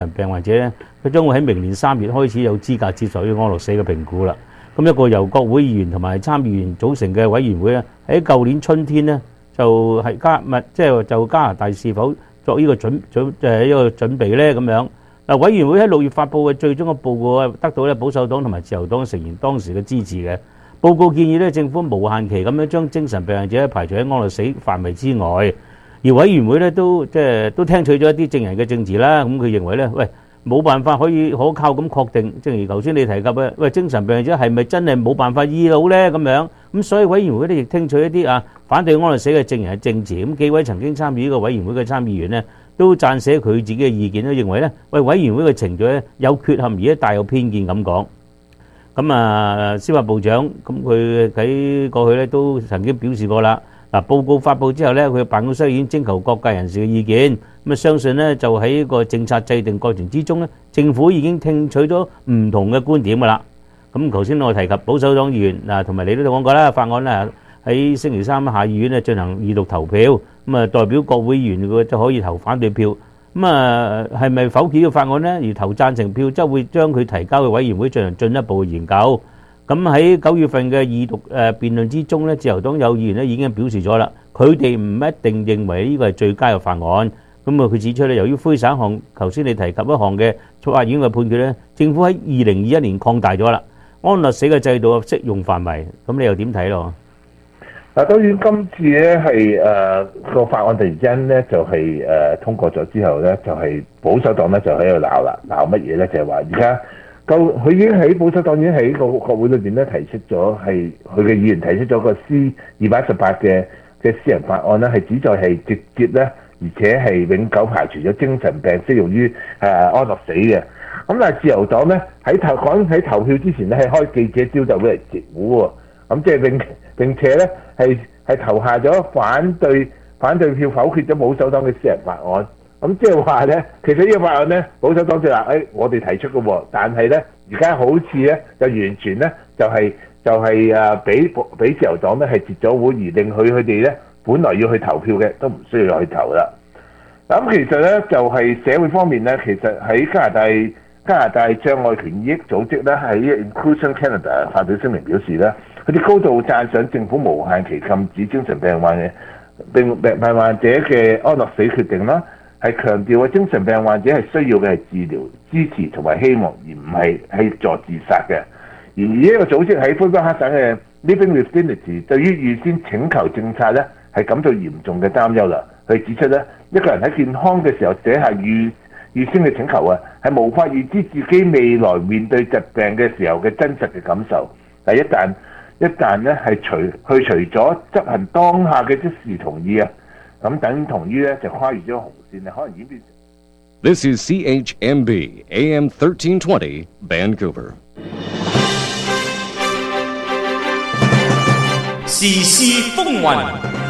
病患者咧，佢將會喺明年3月開始有資格接受呢個安樂死嘅評估啦。咁一個由國會議員同埋參議員組成嘅委員會咧，喺舊年春天咧就係就加拿大是否作呢個準備咧咁樣。嗱，委員會喺6月發布嘅最終嘅報告啊，得到咧保守黨同埋自由黨成員當時嘅支持嘅。報告建議咧政府無限期咁樣將精神病患者排除喺安樂死範圍之外。而委員會咧都聽取咗一啲證人嘅證詞啦，咁佢認為咧，冇辦法可靠咁確定，正如頭先你提及嘅，精神病者係咪真係冇辦法醫到咧咁樣？咁所以委員會咧亦聽取一啲反對安樂死嘅證人嘅證詞，咁幾位曾經參與呢個委員會嘅參議員咧，都撰寫佢自己嘅意見，都認為咧，委員會嘅程序咧有缺陷而且帶有偏見咁講。咁司法部長咁佢喺過去咧都曾經表示過啦。嗱，報告發布之後咧，佢嘅辦公室已經徵求各界人士嘅意見，咁相信咧就喺個政策制定過程之中咧，政府已經聽取咗唔同嘅觀點㗎啦。咁頭先我提及保守黨議員同埋你都講過啦，法案咧喺星期三下議院咧進行二讀投票，咁代表國會議員佢就可以投反對票。咁係咪否決呢個法案呢？而投贊成票，則會將佢提交嘅委員會進行進一步嘅研究。咁喺9月份嘅二讀辯論之中咧，自由黨有議員咧已經表示咗啦，佢哋唔一定認為呢個係最佳嘅法案。咁佢指出咧，由於魁省項頭先你提及一項嘅法院嘅判決咧，政府喺2021年擴大咗啦安樂死嘅制度嘅適用範圍。咁你又點睇咯？ 當然今次咧係個法案突然間咧就係通過咗之後咧，就係保守黨咧就喺度鬧啦，鬧乜嘢咧？就係話而家。佢已經喺保守黨已經喺個國會裏邊咧提出咗係佢嘅議員提出咗個 C218嘅私人法案咧，係旨在係直接咧，而且係永久排除咗精神病適用於安樂死嘅。咁但係自由黨咧喺投票之前咧係開記者招待會嚟截胡喎，咁即係並且咧係投下咗反對票，否決咗保守黨嘅私人法案。咁即係話咧，其實呢個法案咧，保守黨就話我哋提出嘅喎，但係咧而家好似咧就完全咧就係俾自由黨咧係截咗會，而令佢哋咧本來要去投票嘅都唔需要去投啦。咁其實咧就係社會方面咧，其實喺加拿大障礙權益組織咧喺 Inclusion Canada 發表聲明表示咧，佢哋高度讚賞政府無限期禁止精神病患者嘅安樂死決定啦。係強調精神病患者係需要嘅係治療、支持同埋希望，而唔係協助自殺嘅。而呢個組織喺魁北克省嘅 Living with Dignity 對於預先請求政策咧係感到嚴重嘅擔憂啦。佢指出咧，一個人喺健康嘅時候寫下預先嘅請求係無法預知自己未來面對疾病嘅時候嘅真實嘅感受。但一旦咧係除咗執行當下嘅即時同意咁等同於咧就跨越咗紅線可能演變成。 This is CHMB AM 1320 Vancouver。 時事風雲，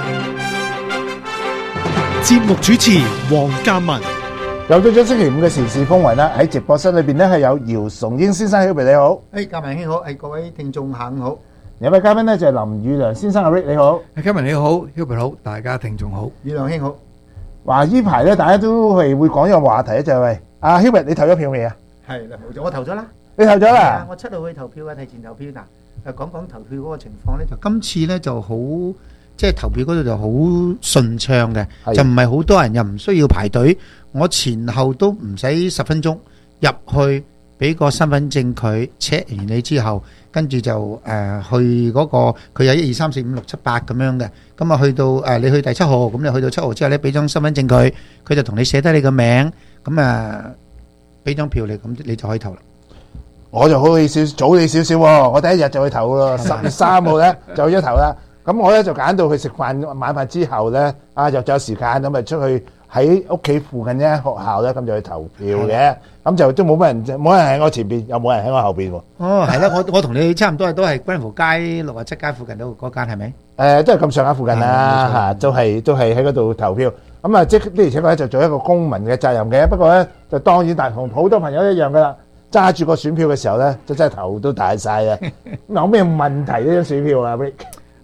節目主持黃嘉文。 又到咗星期五嘅時事風雲啦！喺直播室裏邊咧係有姚崇英先生，Hubert你好。 嘉文兄好，各位聽眾下午好。 有位嘉賓咧就係林宇良先生，阿 Rick 你好。 嘉文你好 ，Hubert 好，大家聽眾好， 宇良兄好。 話呢排咧，大家都係會講一個話題咧，就係喂，阿 Hubert你投咗票未啊？ 係啦，冇錯，我投咗啦。 你投咗啦？ 我7號去投票嘅，提前投票嗱。講投票嗰個情況咧，就今次咧就好，即係投票嗰度就好順暢嘅，就唔係好多人，又唔需要排隊。我前後都唔使10分鐘入去，俾個身份證佢 check 完你之後，跟住就去嗰個佢有1、2、3、4、5、6、7、8咁樣嘅，咁啊去到你去第7號，咁你去到7號之後咧，俾張身份證佢，佢就同你寫低你個名，咁俾張票你，咁你就可以投啦。 我就好似早你少少喎，我第一日就去投咯，10月3號咧就去咗投啦。咁我咧就揀到佢食飯晚飯之後咧，就有時間咁咪出去喺屋企附近咧學校咧，咁就去投票嘅。咁就都冇乜人喺我前邊，又冇人喺我後邊喎。 哦，係啦，我同你差唔多，都係軍湖街67街附近嗰間係咪？ 都係咁上下附近啦，嚇，都係喺嗰度投票。咁啊，即係的而且確咧就做一個公民嘅責任嘅。不過咧，就當然同好多朋友一樣噶啦，揸住個選票嘅時候咧，真係頭都大晒啦。有咩問題呢張選票啊？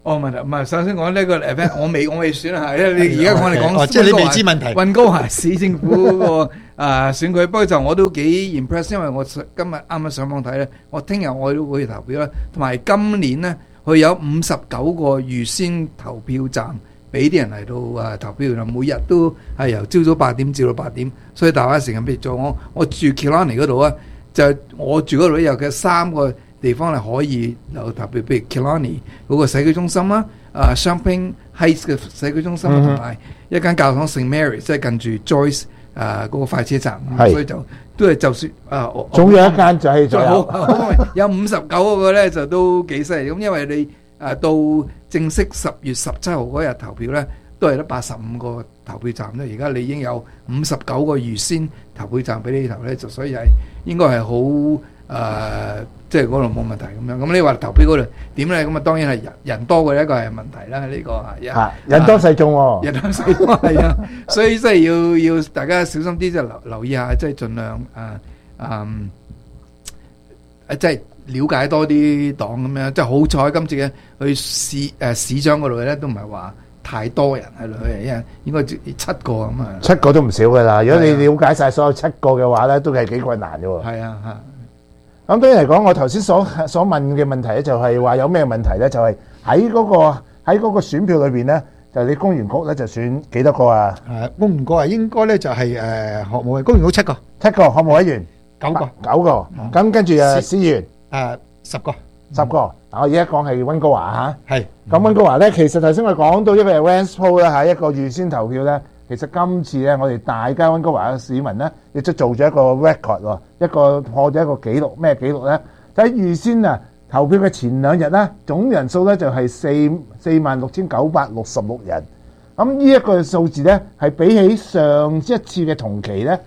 問題唔係，首先講呢個 event，我未選啊，因為你而家我哋講， 即係你未知問題。 溫哥華市政府嗰個選舉，不過就我都幾 impress，因為我今日啱啱上網睇咧，我聽日我都會投票啦。同埋今年咧，佢有59個預先投票站俾啲人嚟到投票啦，每日都係由朝早8點至到8點，所以大把時間。譬如我住 Killarney 嗰度啊，就我住嗰度有嘅3個地方係可以有投票，譬如 Killarney 嗰個社區中心啦，Champagne Heights 嘅社區中心，同埋一間教堂 St Mary， 即係近住 Joyce 嗰個快車站，所以就都係就算總有一間就係有59個咧，就都幾犀利。咁因為你到正式10月17號嗰日投票咧，都係得85個投票站咧。而家你已經有59個預先投票站俾你投咧，就所以係應該係好。即係嗰度冇問題咁樣。咁你話投票嗰度點咧？咁啊當然係人多嘅一個係問題啦。呢個係人多勢眾喎， 人多勢眾係啊，所以即係要大家小心啲，即係留意下，即係盡量即係了解多啲黨咁樣。即係好彩今次嘅去市長嗰度咧，都唔係話太多人喺度去，因為應該7個咁啊。 7個都唔少㗎啦。如果你了解晒所有7個嘅話咧，都係幾困難嘅喎。 係啊，嚇。 咁對於嚟講，我頭先所問嘅問題咧，就係話有咩問題咧？就係喺嗰個選票裏邊咧，就你公園局咧就選幾多個啊？ 公園局啊，應該咧就係學務委公園局7個 ，7個學務委員 9個 ，9個。咁跟住市議員 10個 ，10個。嗱，我而家講係溫哥華嚇。係。咁溫哥華咧，其實頭先我講到一個 advance poll 啦嚇，一個預先投票咧。其實今次咧，我哋大家溫哥華嘅市民咧，亦都做咗一個 record 喎，一個破咗一個紀錄。咩紀錄咧？喺預先投票嘅前2日咧，總人數咧就係46,966人。咁呢一個數字咧，係比起上一次嘅同期咧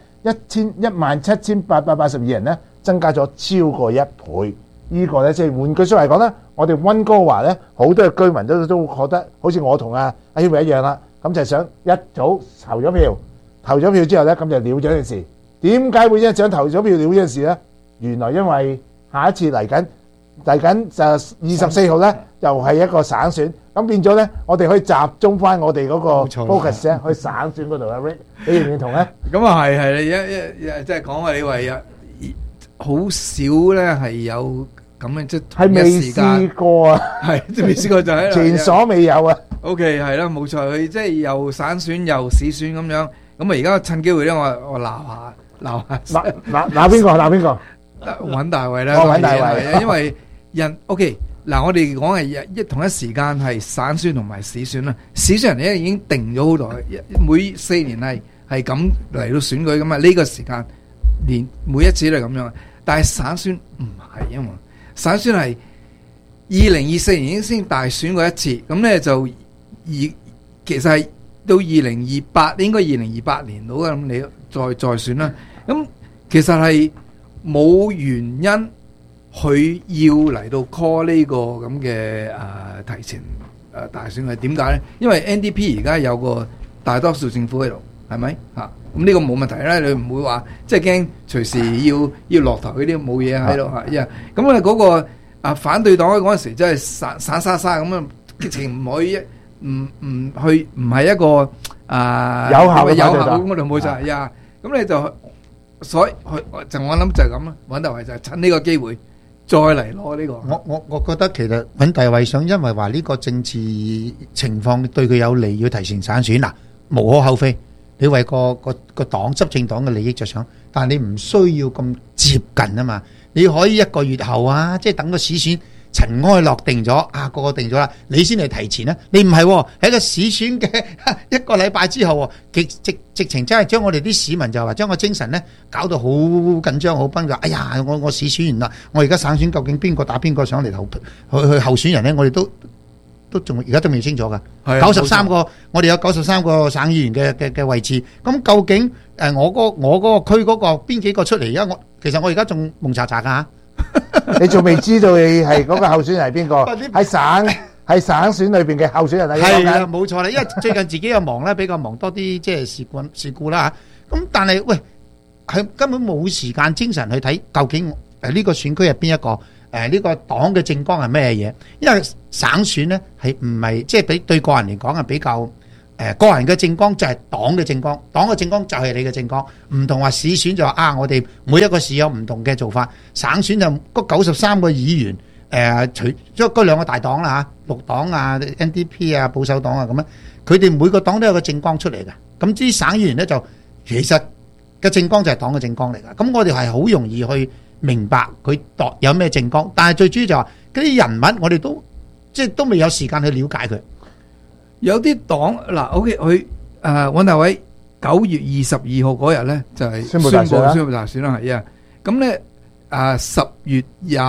，17,882人咧，增加咗超過1倍。呢個咧即係換句説話嚟講咧，我哋溫哥華咧好多嘅居民都覺得，好似我同阿Hubert一樣啦。咁就想一早投咗票，投咗票之後咧，咁就了咗件事。點解會一想投咗票了咗件事咧？原來因為下一次嚟緊就24號咧，又係一個省選，咁變咗咧，我哋可以集中翻我哋嗰個 focus 咧，去省選嗰度啊 ，Rick，你認唔認同咧？ 咁啊係即係講話你話好少咧係有咁嘅即係未試過啊， 係未試過就係前所未有啊！ O.K. 係啦，冇錯，佢即係又省選又市選咁樣，咁啊而家趁機會咧，我鬧下，鬧邊個？揾大衛啦， 揾大衛， 因為O.K. 嗱，我哋講係同一時間係省選同埋市選啦，市選人咧已經定咗好耐，每4年係咁嚟到選舉咁啊，呢個時間連每一次都係咁樣，但係省選唔係啊嘛，省選係2024年已經先大選過一次，咁咧就。其實係到2028，應該2028年到嘅，咁你再選啦。咁其實係冇原因佢要嚟到 call 呢個咁嘅提前大選係點解咧？因為 NDP 而家有個大多數政府喺度，係咪嚇？咁呢個冇問題啦，你唔會話即係驚隨時要落頭嗰啲冇嘢喺度嚇。咁啊嗰個反對黨嗰陣時真係散沙沙咁樣，激情唔可以。唔係一個有效咁我哋冇晒呀，咁你就所以就我諗就係咁啦，揾大衛就係趁呢個機會再嚟攞呢個。 我覺得其實揾大衛想因為話呢個政治情況對佢有利，要提前省選嗱，無可厚非。你為個黨執政黨嘅利益着想，但係你唔需要咁接近啊嘛，你可以1個月後啊，即係等個市選。塵埃落定咗個個定咗啦，你先嚟提前啦。你唔係喺個市選嘅1個禮拜之後，直情真係將我哋啲市民就話將個精神咧搞到好緊張、好崩㗎。哎呀，我市選完啦，我而家省選究竟邊個打邊個上嚟去候選人咧？我哋都仲而家都未清楚㗎。93個，我哋有93個省議員嘅位置。咁究竟我嗰個區嗰個邊幾個出嚟？其實我而家仲蒙查查㗎。 你仲未知道你係嗰個候選人係邊個？喺省選裏邊嘅候選人係啦，冇錯啦。因為最近自己又忙啦，比較忙多啲即係事故啦嚇。咁但係喂，係根本冇時間精神去睇究竟呢個選區係邊一個呢個黨嘅政綱係咩嘢？因為省選咧係唔係即係比對個人嚟講係比較個人嘅政綱就係黨嘅政綱，黨嘅政綱就係你嘅政綱，唔同話市選就話我哋每一個市有唔同嘅做法，省選就嗰93個議員除咗嗰兩個大黨啦嚇，綠黨啊、NDP 啊、保守黨啊咁樣，佢哋每個黨都有個政綱出嚟嘅。咁啲省議員咧就其實嘅政綱就係黨嘅政綱嚟㗎。咁我哋係好容易去明白佢有咩政綱，但係最主要就話嗰啲人物我哋都即係都未有時間去了解佢。 有啲黨嗱，OK， 佢尹大偉9月22號嗰日咧就係宣布大選啦，係啊。咁咧10月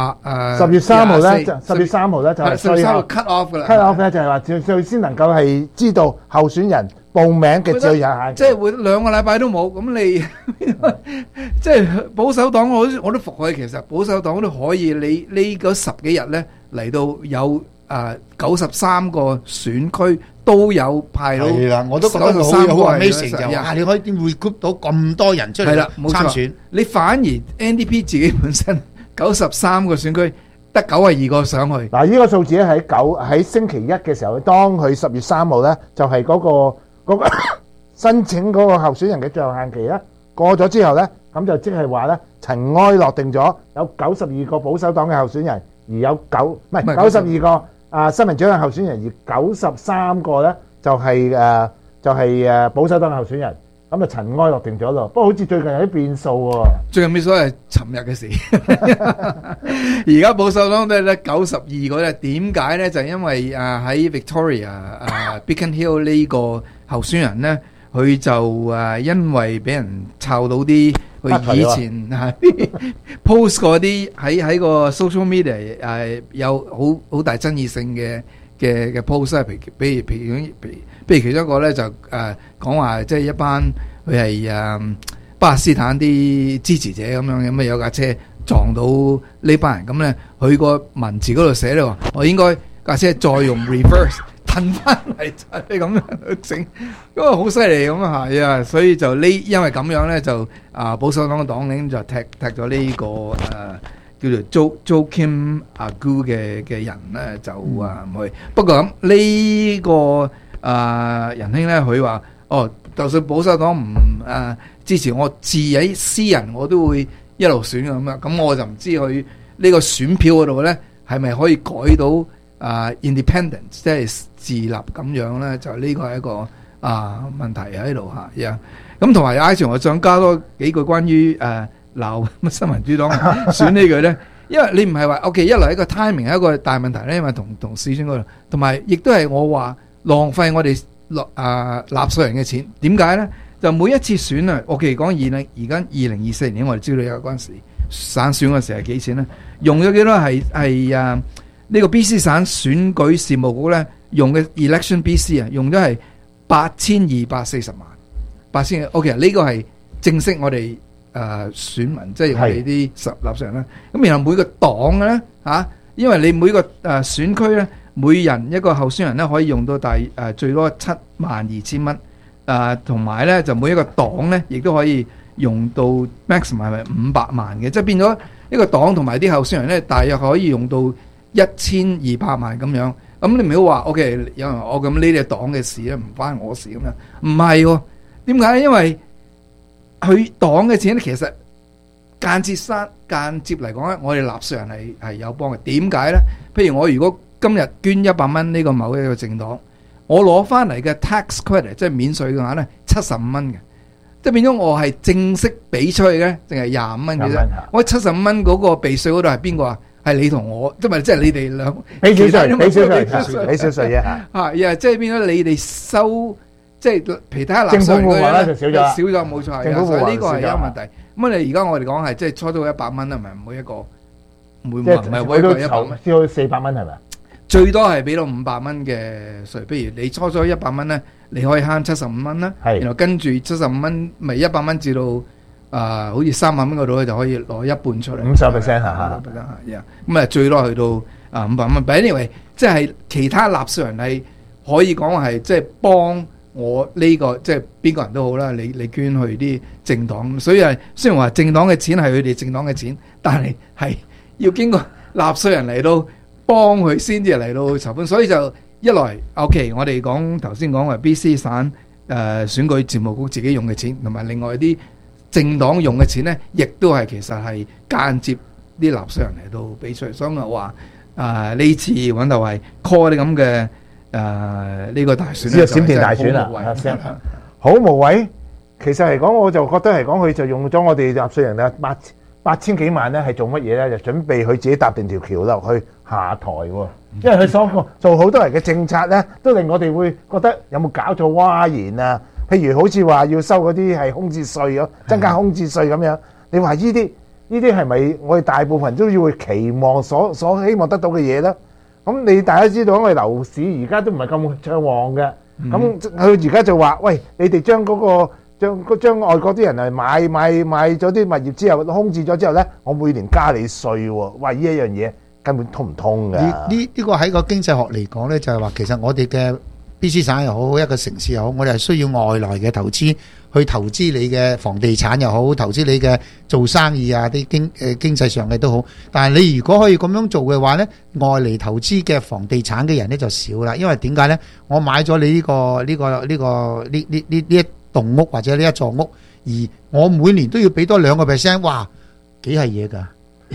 3號咧就10月3號咧就係 10月3號 cut off 噶啦 ，cut off 咧就係話最先能夠係知道候選人報名嘅最有限， 即係會2個禮拜都冇。咁你即係保守黨，我都服佢。其實保守黨都可以，你呢嗰10幾日咧嚟到有93個選區都有派到。係啦， 我都覺得佢好 amazing 就話你可以點 recruit 到咁多人出嚟參選。你反而 NDP 自己本身93個選區得92個上去。 嗱，呢個數字咧喺星期一嘅時候，當佢10月3號咧就係嗰個申請嗰個候選人嘅最後限期咧過咗之後咧，咁就即係話咧塵埃落定咗，有92個保守黨嘅候選人，而有92個新民主黨候選人，而93個咧就係保守黨候選人，咁就塵埃落定咗咯。不過好似最近有啲變數喎。 最近變數係尋日嘅事。而家保守黨都係咧92個咧，點解咧？就係因為喺 Victoria Beacon Hill 呢個候選人咧，佢就因為俾人抄到啲佢以前post 嗰啲喺個 social media 有好大爭議性嘅 post 啊，譬如其中一個咧就講話即係一班佢係巴勒斯坦啲支持者咁樣，咁啊有架車撞到呢班人，咁咧佢個文字嗰度寫咧話，我應該架車再用 reverse 褪翻嚟咁樣整，因為好犀利咁啊係啊，所以就因為咁樣咧就保守黨嘅黨領就踢咗呢個叫做 Joaquim Agu 嘅人咧就唔去。不過咁呢個仁兄咧，佢話就算保守黨唔支持我，自己私人我都會一路選咁樣。咁我就唔知佢呢個選票嗰度咧係咪可以改到independence， 即係自立咁樣咧？就呢個係一個問題喺度嚇。咁同埋阿全，我想加多幾句關於鬧新民主黨選呢句咧，因為你唔係話 OK， 一來一個 timing 係一個大問題咧，因為同市選嗰度，同埋亦都係我話浪費我哋納稅人嘅錢。點解咧？就每一次選啊，OK講而家2024年，我哋知道有嗰陣時省選嗰時係幾錢咧？用咗幾多係呢個 BC 省選舉事務局咧用嘅 Election BC 用咗係8240萬，8000 OK 呢個係正式我哋選民，即係我哋啲納稅人啦。咁然後每個黨咧因為你每個選區咧，每人一個候選人咧可以用到最多72000蚊，同埋咧就每一個黨咧亦都可以用到 maximum 係500萬嘅，即係變咗一個黨同埋啲候選人咧，大約可以用到1200萬咁樣。咁你唔好話 OK， 有人我咁呢啲係黨嘅事咧，唔關我事咁樣。唔係喎，點解咧？因為佢黨嘅錢咧，其實間接嚟講咧，我哋納稅人係有幫嘅。點解咧？譬如我如果今日捐100蚊呢個某一個政黨，我攞翻嚟嘅 tax credit 即係免稅嘅話咧，75蚊嘅，即係變咗我係正式俾出去嘅，淨係25蚊嘅啫。我75蚊嗰個避稅嗰度係邊個啊？係你同我，即係你哋兩俾少稅啫嚇。 即係變咗你哋收，即係其他納稅人嗰啲咧就少咗，冇錯。所以呢個係一個問題。咁你而家我哋講係即係初到100蚊係咪？每一個唔係每一個100蚊， 先去400蚊係咪？ 最多係俾到500蚊嘅稅。譬如你初咗100蚊咧，你可以慳75蚊啦，然後跟住75蚊咪100蚊至到好似300蚊嗰度咧就可以攞一半出嚟 ，50% 嚇。 咁最多去到500蚊。But anyway，即係其他納稅人係可以講係即係幫我呢個即係邊個人都好啦，你捐去啲政黨。所以係雖然話政黨嘅錢係佢哋政黨嘅錢，但係要經過納稅人嚟到幫佢先至嚟到籌款，所以就一來 OK， 我哋講頭先講話 BC 省選舉事務局自己用嘅錢，同埋另外啲政黨用嘅錢咧，亦都係其實係間接啲納稅人嚟到俾出嚟，所以我話呢次揾到係 call 啲咁嘅呢個大選咧， 閃電大選啊，好無謂。其實嚟講，我就覺得嚟講，佢就用咗我哋納稅人嘅8千幾萬咧，係做乜嘢咧？就準備佢自己搭定條橋落去下台喎。因為佢所做好多人嘅政策咧，都令我哋會覺得有冇搞錯嘩然啊？譬如好似話要收嗰啲係空置稅咁，增加空置稅咁樣。你話呢啲係咪我哋大部分都要會期望所希望得到嘅嘢咧？咁你大家知道，因為樓市而家都唔係咁暢旺嘅。咁佢而家就話：喂，你哋將外國啲人嚟買咗啲物業之後，空置咗之後咧，我每年加你稅喎。哇！呢一樣嘢根本通唔通㗎？ 呢個喺個經濟學嚟講咧，就係話其實我哋嘅 BC 省又好，一個城市又好，我哋係需要外來嘅投資去投資你嘅房地產又好，投資你嘅做生意啊啲經濟上嘅都好。但係你如果可以咁樣做嘅話咧，外嚟投資嘅房地產嘅人咧就少啦。因為點解咧？我買咗你呢一棟屋或者呢一座屋，而我每年都要俾多2%，哇，幾係嘢㗎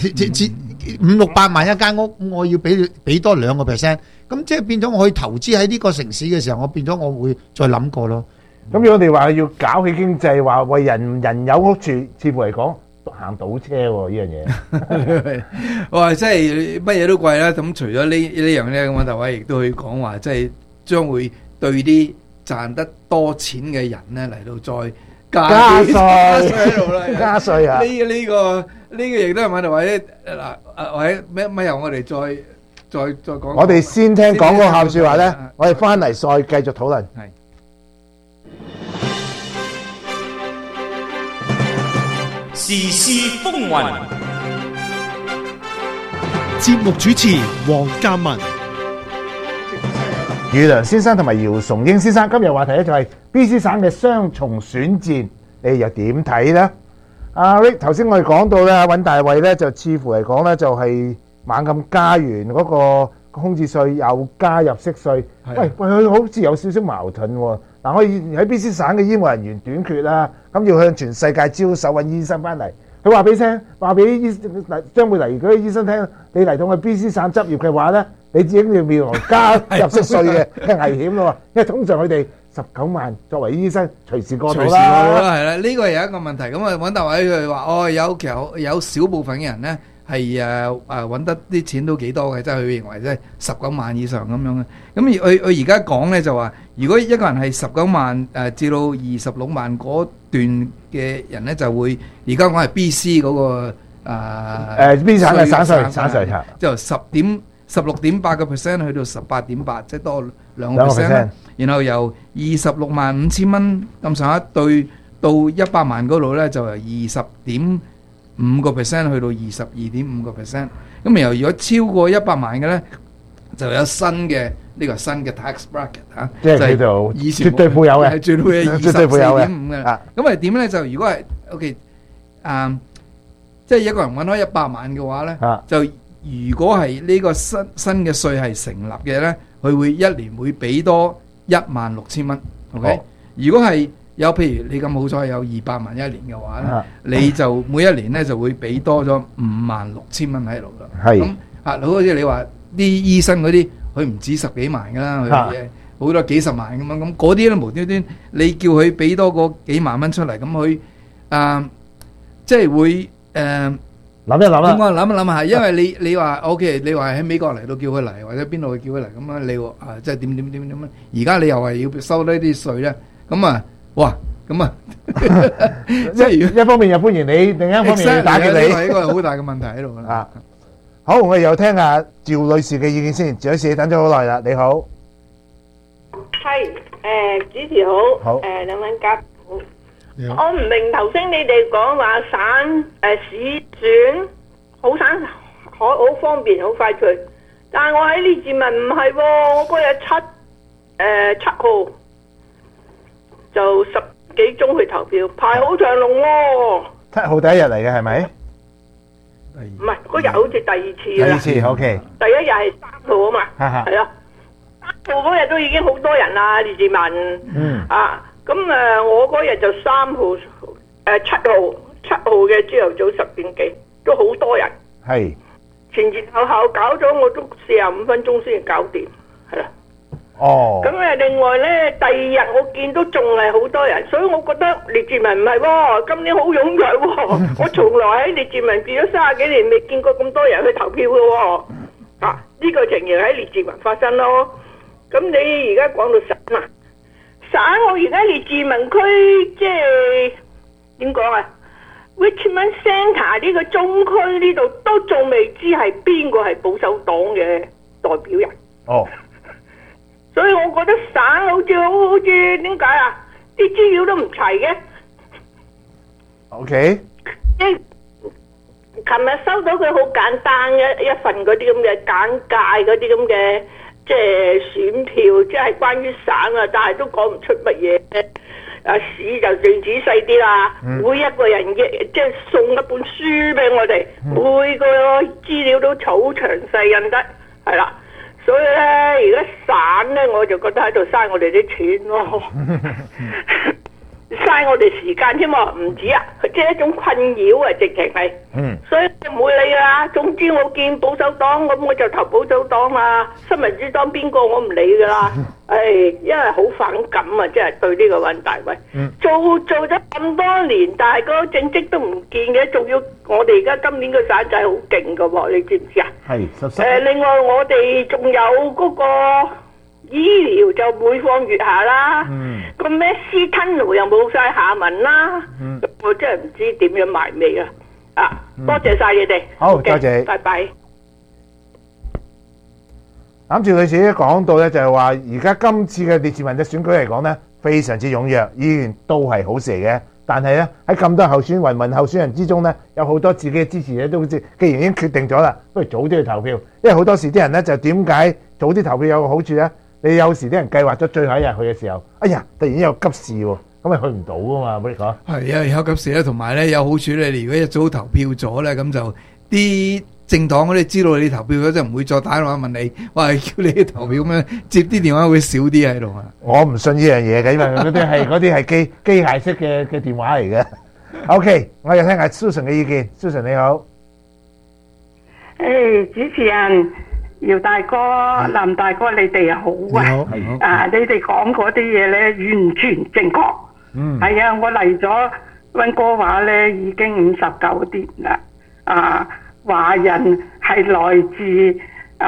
！500-600萬一間屋，我要俾多2%，咁即係變咗我去投資喺呢個城市嘅時候，我變咗我會再諗過咯。 咁如果我哋話要搞起經濟，話為人有屋住，似乎嚟講行倒車喎呢樣嘢。 哇！即係乜嘢都貴啦。咁除咗呢樣咧，咁大位亦都可以講話，即係將會對啲賺得多錢嘅人咧嚟到再加稅喺度啦， 加稅啊！ 呢個亦都係問題，或者嗱，或者咩由我哋再講。 我哋先聽講嗰個笑話咧，我哋翻嚟再繼續討論。 係時事風雲， 節目主持黃鑑文。 余良先生同埋姚崇英先生今日話題咧就係 BC 省嘅雙重選戰，你又點睇咧？阿 Rick 頭先我哋講到咧，尹大衛咧就似乎嚟講咧就係猛咁加完嗰個空置稅，又加入息稅。喂，佢好似有少少矛盾喎。嗱，我喺 BC 省嘅醫務人員短缺啦，咁要向全世界招手揾醫生翻嚟。佢話俾將會嚟嗰啲醫生聽，你嚟到我 BC 省執業嘅話咧，你已經要面臨加入息稅嘅危險咯。因為通常佢哋19萬作為醫生，隨時過到啦。 係啦，呢個係一個問題。咁啊，揾大偉佢話其實有少部分嘅人咧係揾得啲錢都幾多嘅，即係佢認為即係19萬以上咁樣嘅。咁佢而家講咧就話，如果一個人係19萬至到26萬嗰段嘅人咧，就會而家講係 BC 嗰個 BC 省嘅省稅， 就16.8% 去到18.8%，即係多2%。然後由26萬5千蚊咁上下對到100萬嗰度咧，就由20.5% 去到22.5%。咁然後如果超過100萬嘅咧，就有新嘅tax bracket 嚇， 即係叫做絕對富有嘅， 係絕對24.5嘅。咁係點咧？就如果係 OK，即係一個人揾開100萬嘅話咧，就如果係呢個新嘅稅係成立嘅咧，佢會一年會俾多16,000蚊。OK，如果係有譬如你咁好彩有200萬一年嘅話咧，你就每一年咧就會俾多咗56,000蚊喺度啦。 係咁好似你話啲醫生嗰啲，佢唔止10幾萬噶啦，佢好多幾十萬咁樣，咁嗰啲咧無端端你叫佢俾多個幾萬蚊出嚟，咁佢即係會諗一諗啦。 咁我諗一諗下，因為你話 OK， 你話喺美國嚟到叫佢嚟，或者邊度叫佢嚟咁啊？你即係點啊？而家你又話要收呢啲稅咧，咁啊，哇，咁啊，即係一方面又歡迎你，另一方面又打擊你， 係一個好大嘅問題喺度啦。 好，我哋又聽下趙女士嘅意見先。趙女士等咗好耐啦，你好。 係，主持好，兩位嘉賓好。我唔明頭先你哋講話省市選好省好方便好快脆，但係我喺呢節問唔係喎，我嗰日7號就10幾鐘去投票，排好長龍喎。 7號第一日嚟嘅係咪？ 唔係嗰日好似第二次啦。 第二次 OK。 第一日係3號啊嘛， 哈哈係啊，3號嗰日都已經好多人啦，列治文。咁我嗰日就3號7號嘅朝頭早10點幾，都好多人。 係。 前後搞咗我都45分鐘先搞掂，係啦。 哦。 咁另外咧，第二日我見到仲係好多人，所以我覺得列治文唔係喎，今年好踴躍喎。我從來喺列治文住咗30幾年，未見過咁多人去投票嘅喎。呢個情形喺列治文發生咯。咁你而家講到省啊，省我而家列治文區即係點講啊？Richmond Centre 呢個中區呢度都仲未知係邊個係保守黨嘅代表人。 哦。 所以我覺得省好似點解啊？啲資料都唔齊嘅。 OK。 琴日收到佢好簡單嘅一份嗰啲咁嘅簡介嗰啲咁嘅即係選票，即係關於省啊，但係都講唔出乜嘢。市就最仔細啲啦，每一個人嘅即係送一本書俾我哋，每個資料都好詳細印得，係啦。所以咧，而家省咧，我就覺得喺度嘥我哋啲錢咯，嘥我哋時間添喎，唔止啊，即係一種困擾啊，直情係。所以唔會理啦。總之我見保守黨咁我就投保守黨嘛，新民主黨邊個我唔理噶啦。因為好反感啊，即係對呢個尹大偉。做咗咁多年，但係嗰個政績都唔見嘅，仲要我哋而家今年個省仔好勁噶喎，你知唔知啊？係。另外我哋仲有嗰個醫療就每況愈下啦。個咩斯吞奴又冇晒下文啦。我真係唔知點樣埋尾啊！多謝晒你哋。 好，多謝。 拜拜。 啱住女士一講到咧，就係話而家今次嘅列治文嘅選舉嚟講咧，非常之踴躍，依然都係好事嚟嘅。但係咧喺咁多雲雲候選人之中咧，有好多自己嘅支持者都好似，既然已經決定咗啦，不如早啲去投票。因為好多時啲人咧就點解早啲投票有個好處咧？你有時啲人計劃咗最後一日去嘅時候，哎呀，突然間有急事喎，咁咪去唔到噶嘛？冇你講。係啊，有急事咧，同埋咧有好處咧。你如果一早投票咗咧，咁就啲政黨嗰啲知道你投票咗，就唔會再打電話問你，話叫你去投票咁樣，接啲電話會少啲喺度啊。我唔信呢樣嘢嘅，因為嗰啲係機械式嘅電話嚟嘅。OK， 我哋聽下 Susan 嘅意見。Susan 你好。 主持人姚大哥、林大哥，你哋好啊！你哋講嗰啲嘢咧，完全正確。係啊，我嚟咗溫哥華咧，已經59年啦。華人係來自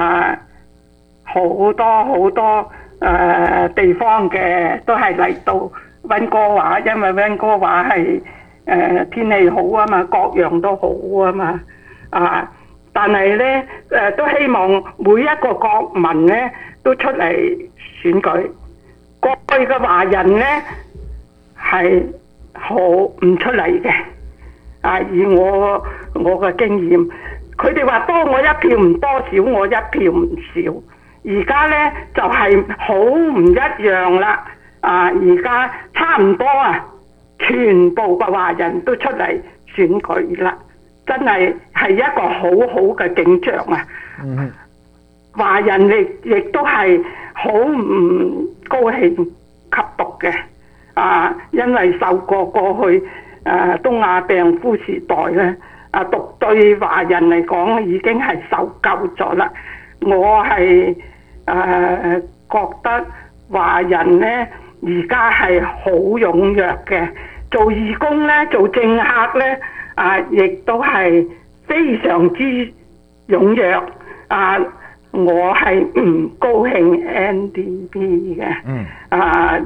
好多地方嘅，都係嚟到溫哥華，因為溫哥華係天氣好啊嘛，各樣都好啊嘛。但係咧都希望每一個國民咧都出嚟選舉。過去嘅華人咧係好唔出嚟嘅。以我嘅經驗，佢哋話多我一票唔多，少我一票唔少。而家咧就係好唔一樣啦。而家差唔多全部嘅華人都出嚟選舉啦，真係一個好好嘅景象啊！華人亦都係好唔高興吸毒嘅，因為受過去東亞病夫時代咧，毒對華人嚟講已經係受夠咗啦。我係覺得華人咧而家係好踴躍嘅，做義工咧，做政客咧，亦都係非常之踴躍。我係唔高興 NDP 嘅。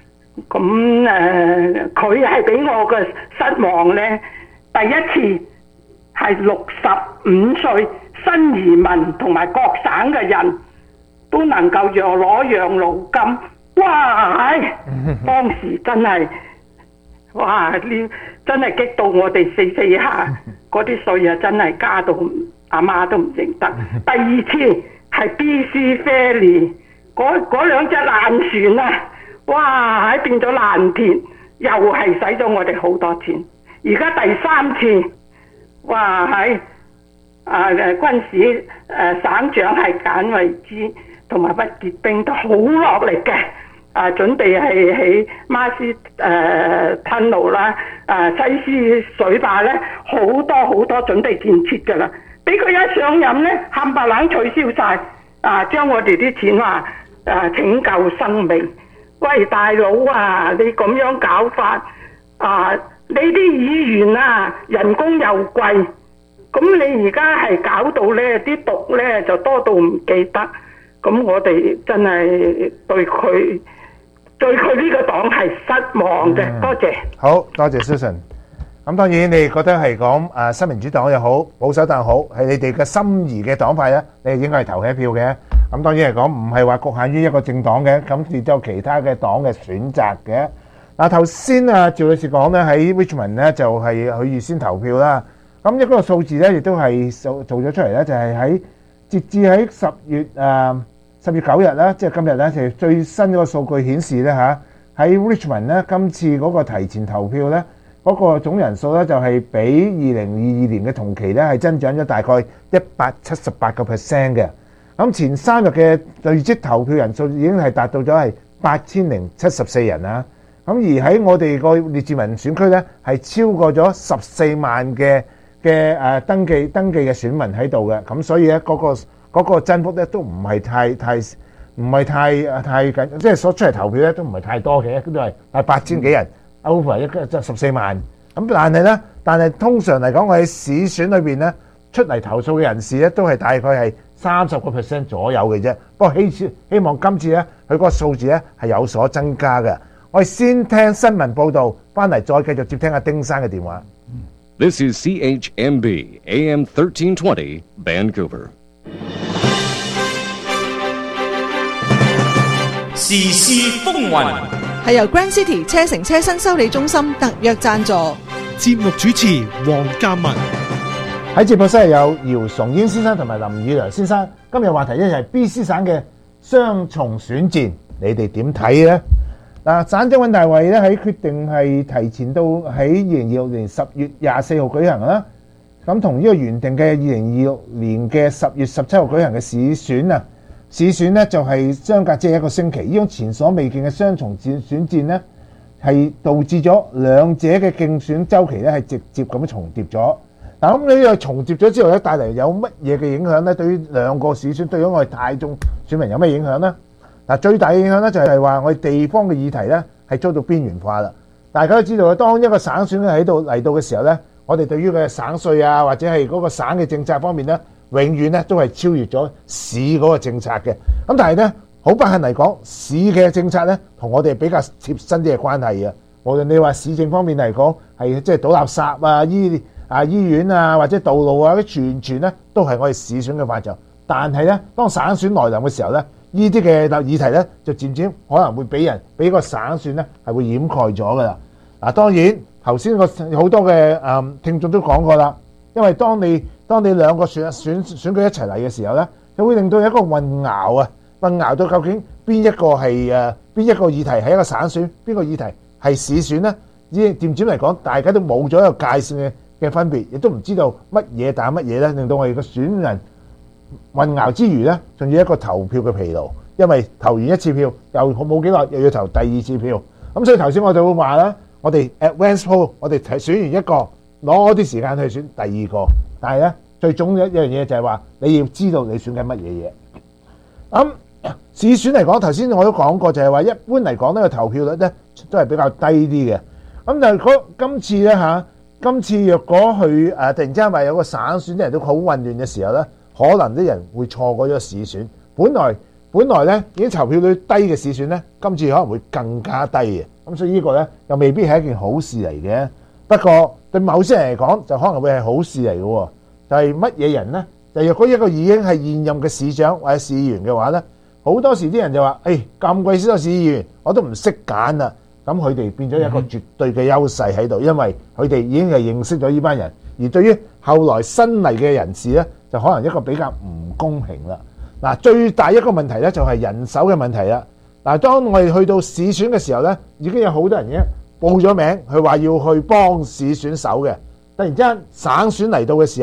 佢係俾我嘅失望咧。第一次係65歲新移民同埋各省嘅人都能夠攞養老金，哇！當時真係，哇！呢真係激到我哋四下，嗰啲稅真係加到阿媽都唔認得。第二次係 BC Ferry 嗰兩隻爛船哇！變咗爛鐵，又係使咗我哋好多錢。而家第三次，哇！ 軍事省長係簡惠滋同埋屈潔冰都好落力嘅，準備係喺馬斯吞路啦、西斯水壩咧好多準備建設㗎啦。俾佢一上任咧，冚唪唥取消晒，將我哋啲錢話拯救生命。喂，大佬啊，你咁樣搞法你啲議員人工又貴，咁你而家係搞到咧啲毒咧就多到唔記得，咁我哋真係對佢呢個黨係失望嘅。多謝。 好多謝 Susan。咁當然你哋覺得係講新民主黨又好，保守黨又好，係你哋嘅心儀嘅黨派咧，你哋應該係投佢一票嘅。咁當然嚟講，唔係話局限於一個政黨嘅，咁亦都有其他嘅黨嘅選擇嘅。嗱，頭先趙女士講咧，喺 Richmond 咧就係佢預先投票啦。咁一個數字咧，亦都係做咗出嚟咧，就係喺截至喺10月9日咧，即係今日咧，就最新嗰個數據顯示咧喺 Richmond 咧，今次嗰個提前投票咧，嗰個總人數咧就係比2022年嘅同期咧係增長咗大概178%嘅。咁前3日嘅累積投票人數已經係達到咗係8074人啦。咁而喺我哋個列治文選區咧，係超過咗14萬嘅登記嘅選民喺度嘅。咁所以咧嗰個增幅咧都唔係太緊，即係所出嚟投票咧都唔係太多嘅，都係8000幾人 over 14萬。咁但係通常嚟講，我喺市選裏邊咧出嚟投訴嘅人士咧都係大概係30% 左右嘅啫。不過希望今次咧佢嗰個數字咧係有所增加嘅。我哋先聽新聞報導，翻嚟再繼續接聽阿丁生嘅電話。 This is CHMB AM 1320 Vancouver. 時事風雲係由 Grand City 車城車身修理中心特約贊助。 節目主持黃嘉文。 喺直播室有姚崇英先生同埋林宇良先生。今日話題係 BC 省嘅雙重選戰，你哋點睇呢？嗱，省長尹大衛咧喺決定係提前到喺2026年10月24號舉行啦。咁同呢個原定嘅2026年嘅10月17號舉行嘅市選呢就係相隔即係一個星期。呢種前所未見嘅雙重選戰呢，係導致咗兩者嘅競選週期咧係直接咁重疊咗。嗱，咁呢個重疊咗之後咧，帶嚟有乜嘢嘅影響呢？對於兩個市選，對於我哋大眾選民有咩影響呢？嗱，最大嘅影響咧就係話我哋地方嘅議題咧係遭到邊緣化啦。大家都知道，當一個省選喺度嚟到嘅時候咧，我哋對於嘅省稅啊，或者係嗰個省嘅政策方面咧，永遠咧都係超越咗市嗰個政策嘅。咁但係咧，好不幸嚟講，市嘅政策咧同我哋比較貼身啲嘅關係啊。無論你話市政方面嚟講，係即係倒垃圾醫院啊，或者道路啊，啲全咧都係我哋市選嘅範疇。但係咧，當省選來臨嘅時候咧，呢啲嘅議題咧，就漸漸可能會俾個省選咧係會掩蓋咗噶啦。嗱，當然頭先好多嘅聽眾都講過啦，因為當你兩個選舉一齊嚟嘅時候咧，就會令到有一個混淆到究竟邊一個議題係一個省選，邊個議題係市選咧？漸漸嚟講，大家都冇咗一個界線嘅分別，亦都唔知道乜嘢打乜嘢咧，令到我哋嘅選人混淆之餘咧，仲要一個投票嘅疲勞，因為投完一次票又冇幾耐，又要投第二次票。咁所以頭先我就會話啦，我哋 advance poll 我哋選完一個，攞啲時間去選第二個。但係咧，最重要一樣嘢就係話你要知道你選緊乜嘢嘢。咁市選嚟講，頭先我都講過，就係話一般嚟講呢個投票率咧都係比較低啲嘅。咁但係今次若果佢突然之間話有個省選，啲人都好混亂嘅時候咧，可能啲人會錯過咗市選。本來咧已經投票率低嘅市選咧，今次可能會更加低嘅。咁所以呢個咧又未必係一件好事嚟嘅。不過對某些人嚟講，就可能會係好事嚟嘅喎。就係乜嘢人咧？就若果一個已經係現任嘅市長或者市議員嘅話咧，好多時啲人就話：咁貴少個市議員，我都唔識揀啦。咁佢哋變咗一個絕對嘅優勢喺度，因為佢哋已經係認識咗呢班人。而對於後來新嚟嘅人士咧，就可能一個比較唔公平啦。嗱，最大一個問題咧就係人手嘅問題啦。嗱，當我哋去到市選嘅時候咧，已經有好多人已經報咗名，佢話要去幫市選手嘅。突然之間省選嚟到嘅時候，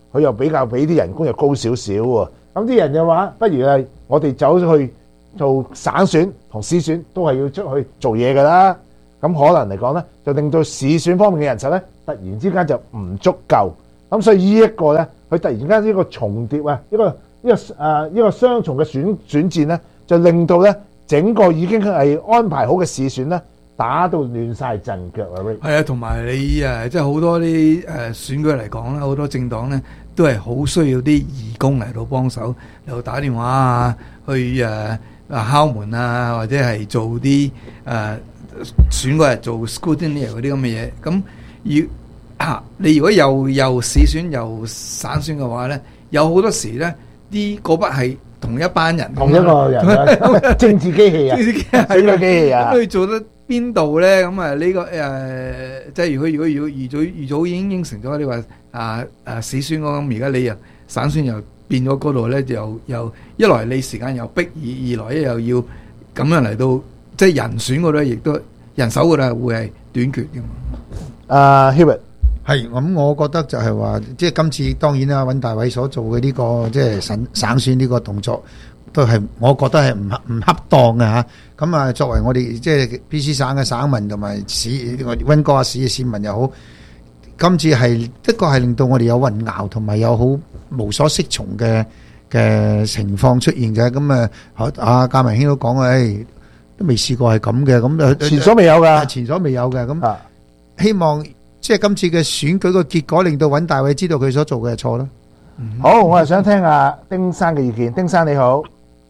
佢又比較俾啲人工又高少少喎。咁啲人就話，不如係我哋走咗去做省選同市選，都係要出去做嘢㗎啦。咁可能嚟講咧，就令到市選方面嘅人手咧，突然之間就唔足夠。咁所以呢一個咧，佢突然間呢個重疊啊，一個雙重嘅選戰咧，就令到咧整個已經係安排好嘅市選咧，打到亂晒陣腳啊！ 係啊，同埋你即係好多啲選舉嚟講啦，好多政黨咧都係好需要啲義工嚟到幫手，嚟到打電話啊，去敲門啊，或者係做啲選嗰日做 scrutiny 嗰啲咁嘅嘢。咁你如果又市選又省選嘅話咧，有好多時咧嗰筆係同一班人， 同一個人啊，政治機器啊，選舉機器啊， 咁佢做得邊度咧？咁啊呢個即係如果預早已經應承咗，你話市選咁，而家你又省選又變咗嗰度咧，就又一來你時間又逼，二來又要咁樣嚟到，即係人選嗰度亦都人手嗰度會係短缺嘅嘛。 Hubert 係咁，我覺得就係話，即係今次當然啦，尹大偉所做嘅呢個即係省選呢個動作，都係我覺得係唔恰當嘅嚇。咁啊，作為我哋即係 BC 省嘅省民同埋溫哥華市嘅市民又好，今次係一個係令到我哋有混淆同埋有好無所適從嘅情況出現嘅。咁阿嘉文兄都講誒，都未試過係咁嘅，咁前所未有㗎， 前所未有嘅。咁希望即係今次嘅選舉個結果，令到尹大偉知道佢所做嘅係錯啦。 好，我係想聽下丁生嘅意見。丁生你好，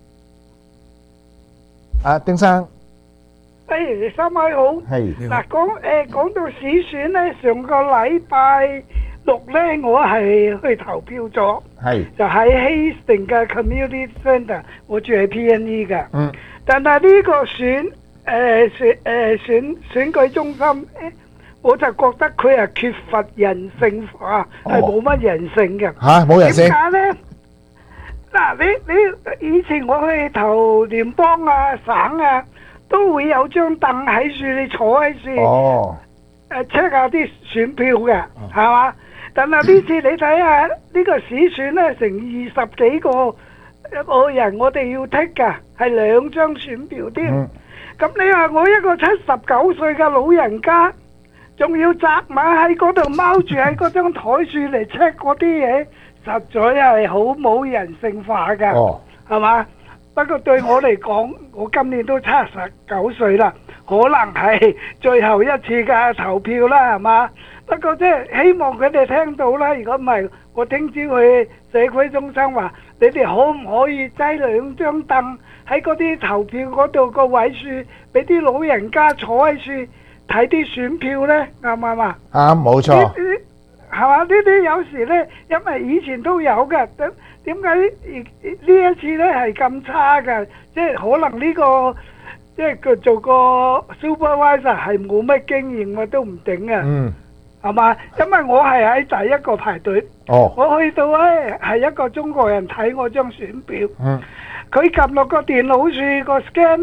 丁生， 三位好。 係嗱，講到市選咧，上個禮拜六咧，我係去投票咗，就喺 Hastings 嘅 Community Centre， 我住喺 PNE 嘅。但係呢個選舉中心，我就覺得佢係缺乏人性化，係冇乜人性嘅。 冇人性。 點解咧？嗱，你以前我去投聯邦啊、省啊，都會有張凳喺處，你坐喺處，check 下啲選票嘅，係嘛？但係呢次你睇下呢個市選咧，成20幾個人，我哋要剔㗎，係2張選票添。咁你話我一個79歲嘅老人家，仲要紮馬喺嗰度踎住喺嗰張台處嚟 check 嗰啲嘢，實在係好冇人性化㗎，係嘛？不過對我嚟講，我今年都79歲啦，可能係最後一次嘅投票啦，係嘛？不過即係希望佢哋聽到啦，如果唔係，我聽朝去社區中心話，你哋可唔可以擠2張凳喺嗰啲投票嗰度個位處，俾啲老人家坐喺處睇啲選票呢？啱唔啱啊？ 啱，冇錯。 係嘛？呢啲有時呢，因為以前都有嘅，點解呢一次呢係咁差嘅？即係可能呢個即係佢做個 supervisor 係冇乜經驗，我都唔頂啊。係嘛？因為我係喺第一個排隊，我去到咧係一個中國人睇我張選票，佢撳落個電腦處個 scan，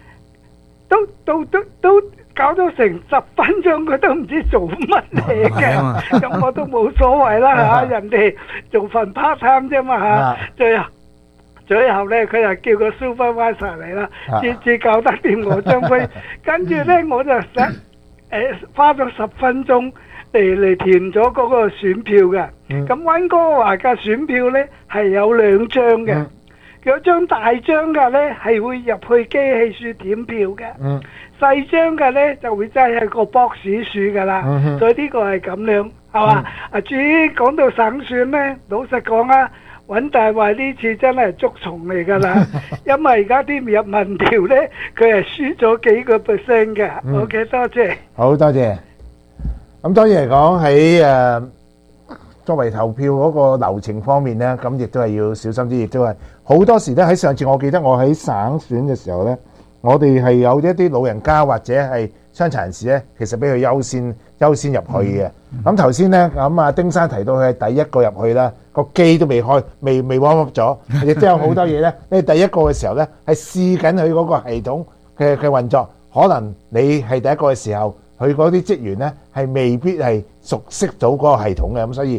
都搞咗成10分鐘，佢都唔知做乜嘢嘅，咁我都冇所謂啦嚇，人哋做份 part time 啫嘛嚇，最後咧佢又叫個 supervisor 嚟啦，至搞得掂我張飛，跟住咧我就花咗10分鐘。嚟填咗嗰個選票嘅，咁溫哥華嘅選票呢係有2張嘅，有張大張嘅呢係會入去機器處點票嘅，細張嘅呢就會擠喺個 box 處噶啦，所以呢個係咁樣，係嘛？至於講到省選呢，老實講啊，尹大偉呢次真係捉蟲嚟噶啦，因為而家啲入民調呢，佢係輸咗幾個%嘅。OK， 多謝。 好多謝。咁當然嚟講喺作為投票嗰個流程方面咧，咁亦都係要小心啲，亦都係好多時咧喺上次我記得我喺省選嘅時候咧，我哋係有一啲老人家或者係傷殘人士咧，其實俾佢優先入去嘅。咁頭先咧，咁阿丁生提到佢係第一個入去啦，個機都未開，未 warm up 咗，亦都有好多嘢咧。你第一個嘅時候咧，係試緊佢嗰個系統嘅運作，可能你係第一個嘅時候。佢嗰啲職員咧係未必係熟悉到嗰個系統嘅，咁所以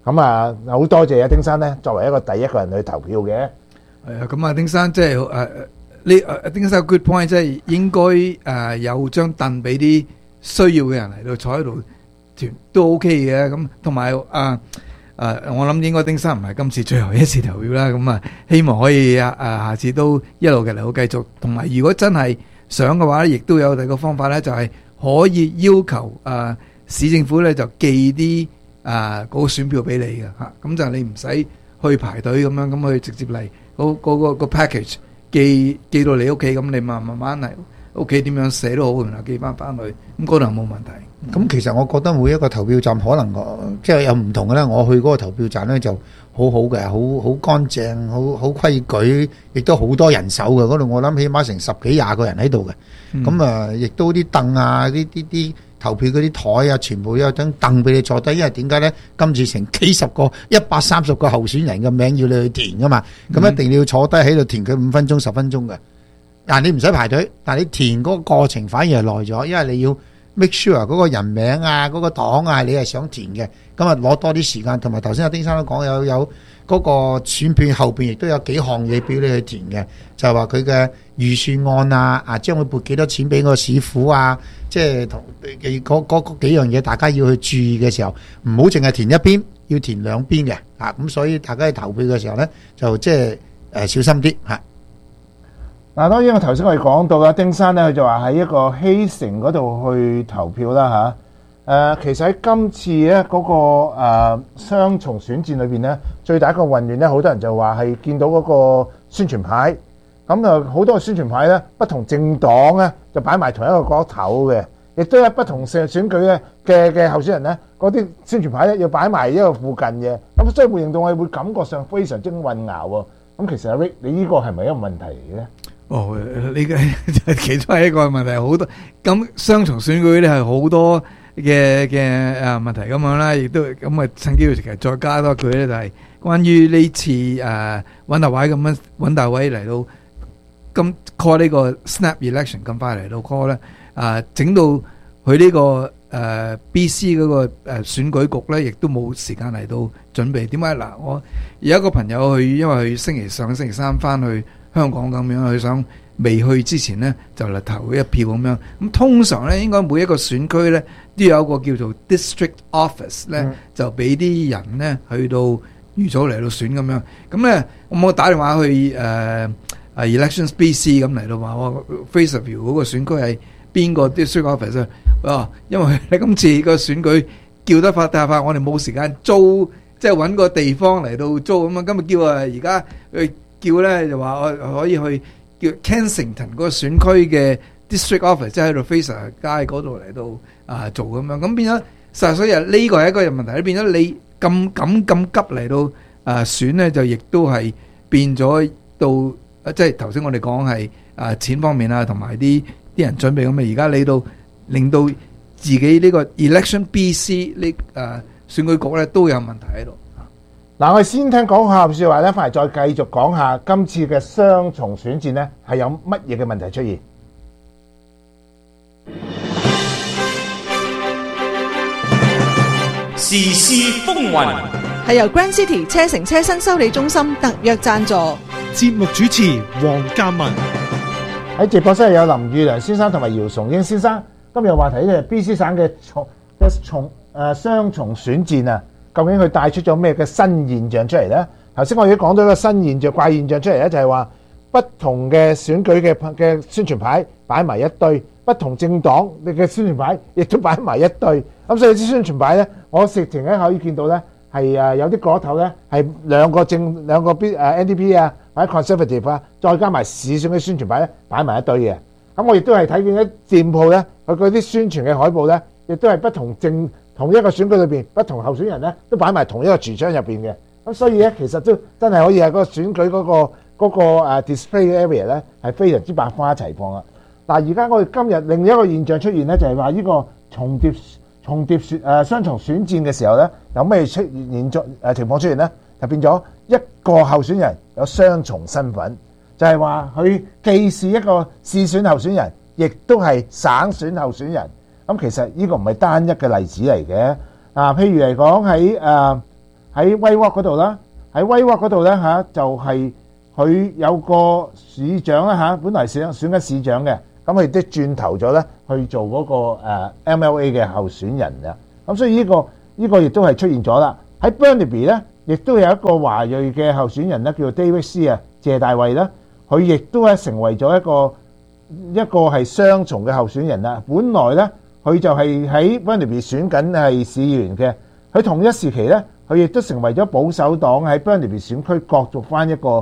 咁啊，好多謝阿丁生咧，作為一個第一個人去投票嘅。 係啊，咁啊，丁生即係丁生有 good point， 即係應該有張凳俾啲需要嘅人嚟到坐喺度團都 OK 嘅。咁同埋我諗應該丁生唔係今次最後一次投票啦。咁啊，希望可以下次都一路嘅嚟到繼續。同埋如果真係想嘅話咧，亦都有第二個方法咧，就係可以要求市政府咧就寄啲嗰個選票俾你嘅嚇。咁就你唔使去排隊咁樣，咁去直接嚟個 package 寄到你屋企，咁你慢慢嚟屋企點樣寫都好，然後寄翻去，咁嗰度冇問題。 咁其實我覺得每一個投票站可能即係有唔同嘅咧。我去嗰個投票站咧就好好嘅，好乾淨，好規矩，亦都好多人手嘅。嗰度我諗起碼成10幾20個人喺度嘅。咁亦都啲凳啊，啲投票嗰啲台啊，全部有張凳俾你坐低。因為點解咧？今次成幾十個130個候選人嘅名要你去填噶嘛，咁一定要坐低喺度填佢5分鐘10分鐘嘅。嗱，你唔使排隊，但係你填嗰個過程反而係耐咗，因為你要 make sure 嗰個人名啊，嗰個黨啊，你係想填嘅，咁啊攞多啲時間。同埋頭先阿丁生都講有嗰個選票後邊亦都有幾項嘢俾你去填嘅，就係話佢嘅預算案啊，將會撥幾多錢俾個市府啊，即係同嗰幾樣嘢，大家要去注意嘅時候，唔好淨係填一邊，要填兩邊嘅啊。咁所以大家喺投票嘅時候咧，就即係小心啲嚇。 嗱，當然我頭先我哋講到啦，丁生咧佢就話喺一個希城嗰度去投票啦嚇。其實喺今次咧嗰個雙重選戰裏邊咧，最大一個混亂咧，好多人就話係見到嗰個宣傳牌，咁啊好多個宣傳牌咧，不同政黨咧就擺埋同一個角頭嘅，亦都有不同選舉咧嘅候選人咧，嗰啲宣傳牌咧要擺埋一個附近嘅，咁所以會令到我哋會感覺上非常之混淆喎。咁其實阿 Rick，你呢個係咪一個問題嚟嘅咧？ 哦，呢個其中係一個問題，好多咁雙重選舉咧係好多嘅問題咁樣啦，亦都咁啊趁機會其實再加多句咧，就係關於呢次揾大位咁樣揾大位嚟到咁 call 呢個 snap election 咁快嚟到 call 咧，整到佢呢個BC 嗰個選舉局咧，亦都冇時間嚟到準備。點解嗱？我有一個朋友因為佢上星期三翻去香港咁樣，佢想未去之前呢，就嚟投一票咁樣。咁通常咧，應該每一個選區咧都有一個叫做 district office 咧，就俾啲人咧去到預早嚟到選咁樣。咁咧，我打電話去Elections BC 咁嚟到話我 Fraserville 嗰個選區係邊個 district office 啊？因為你今次個選舉叫得快，我哋冇時間租，即係揾個地方嚟到租咁啊。今日叫而家去叫咧就話我可以去叫 Kensington 嗰個選區嘅 district office， 即係喺度 Fraser 街嗰度嚟到做咁樣。咁變咗所以呢個係一個問題。變咗你咁急嚟到選咧，就亦都係變咗到即係頭先我哋講係錢方面啊，同埋啲人準備咁啊。而家你到令到自己呢個 Election BC 呢選舉局咧都有問題喺度。 嗱，我哋先聽講下説話咧，翻嚟再繼續講下今次嘅雙重選戰咧係有乜嘢嘅問題出現。 時事風雲係由 Grand City 車城車新修理中心特約贊助。 節目主持黃嘉文喺直播室有林裕良先生同埋姚崇英先生。今日話題咧係 BC 省嘅雙重選戰啊！究竟佢帶出咗咩嘅新現象出嚟呢？頭先我已經講到一個新現象、怪現象出嚟咧，就係話不同嘅選舉嘅宣傳牌擺埋一堆，不同政黨嘅宣傳牌亦都擺埋一堆。咁所以啲宣傳牌咧，我直情咧可以見到咧係有啲角頭咧係兩個NDP 啊或者 Conservative 啊，再加埋市選嘅宣傳牌咧擺埋一堆嘅。咁我亦都係睇見啲店鋪咧，佢嗰啲宣傳嘅海報咧，亦都係不同同一個選舉裏邊不同候選人咧都擺埋同一個櫥窗入邊嘅。咁所以咧其實都真係可以係嗰個選舉嗰個display area 咧係非常之百花齊放啦。嗱，而家我哋今日另一個現象出現咧，就係話呢個重疊雙重選戰嘅時候咧，有咩情況出現咧？就變咗一個候選人有雙重身份，就係話佢既是一個市選候選人，亦都係省選候選人。咁其實呢個唔係單一嘅例子嚟嘅。譬如嚟講喺威沃嗰度啦，喺威沃嗰度咧嚇就係佢有個市長啦嚇，本來選緊市長嘅，咁佢都轉投咗咧去做嗰個MLA 嘅候選人嘅，咁所以呢個亦都係出現咗啦。喺 Burnaby 咧，亦都有一個華裔嘅候選人咧，叫做 David C 啊，謝大衛啦，佢亦都係成為咗一個係雙重嘅候選人啦。本來咧，佢就係喺 Burnaby 選緊係市議員嘅，佢同一時期咧，佢亦都成為咗保守黨喺 Burnaby 選區角逐翻一個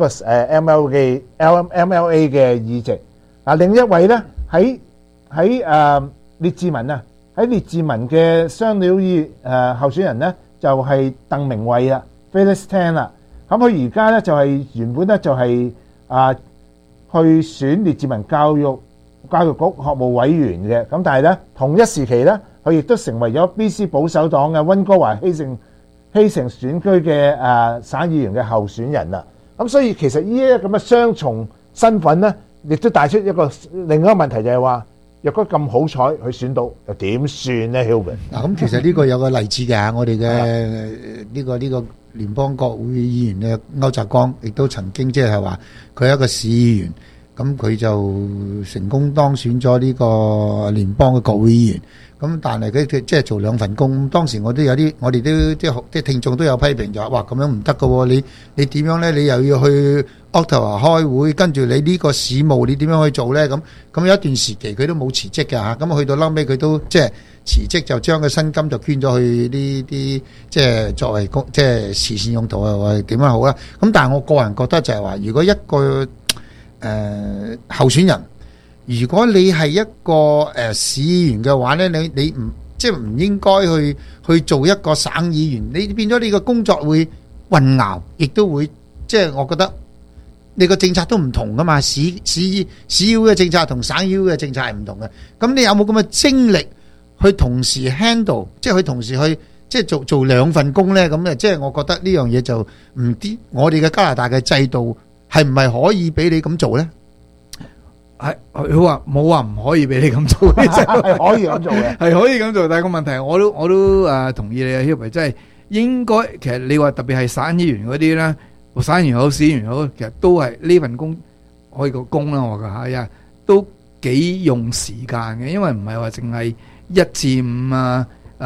MLA 嘅議席。嗱，另一位咧喺列治文啊，喺列治文嘅雙料候選人咧就係鄧明慧啦 ，Phyllis Tan 啦。咁佢而家咧就係原本咧就係去選列治文教育局學務委員嘅，咁但係咧同一時期咧，佢亦都成為咗 BC 保守黨嘅溫哥華希城選區嘅省議員嘅候選人啦。咁所以其實呢一咁嘅雙重身份咧，亦都帶出另一個問題，就係話，若果咁好彩佢選到，又點算咧 Hilbert？ 嗱，咁其實呢個有個例子嘅，我哋嘅呢個聯邦國會議員嘅歐澤光，亦都曾經即係話佢係一個市議員，咁佢就成功當選咗呢個聯邦嘅國會議員。咁但係佢即係做兩份工，當時我哋都即係聽眾都有批評，就話哇咁樣唔得㗎喎，你點樣咧？你又要去 Ottawa 開會，跟住你呢個市務你點樣去做咧？咁有一段時期佢都冇辭職嘅嚇，咁去到後尾佢都即係辭職，就將個薪金就捐咗去呢啲即係作為即係慈善用途啊，或者點樣好啦。咁但係我個人覺得就係話，如果一個候選人，如果你係一個市議員嘅話咧，你唔即係唔應該去做一個省議員，你變咗你個工作會混淆，亦都會即係我覺得你個政策都唔同噶嘛，市議會嘅政策同省議會嘅政策係唔同嘅。咁你有冇咁嘅精力去同時 handle， 即係去同時去即係做兩份工咧？咁即係我覺得呢樣嘢就唔啲，我哋嘅加拿大嘅制度係唔係可以俾你咁做咧？ 係佢話冇話唔可以俾你咁做， 係可以咁做嘅， 係可以咁做。但係個問題，我都同意你啊 Hubert， 即係應該其實你話特別係省議員嗰啲咧，省議員好，市議員好，其實都係呢份工可以個工啦，我覺得係啊，都幾用時間嘅，因為唔係話淨係1至5啊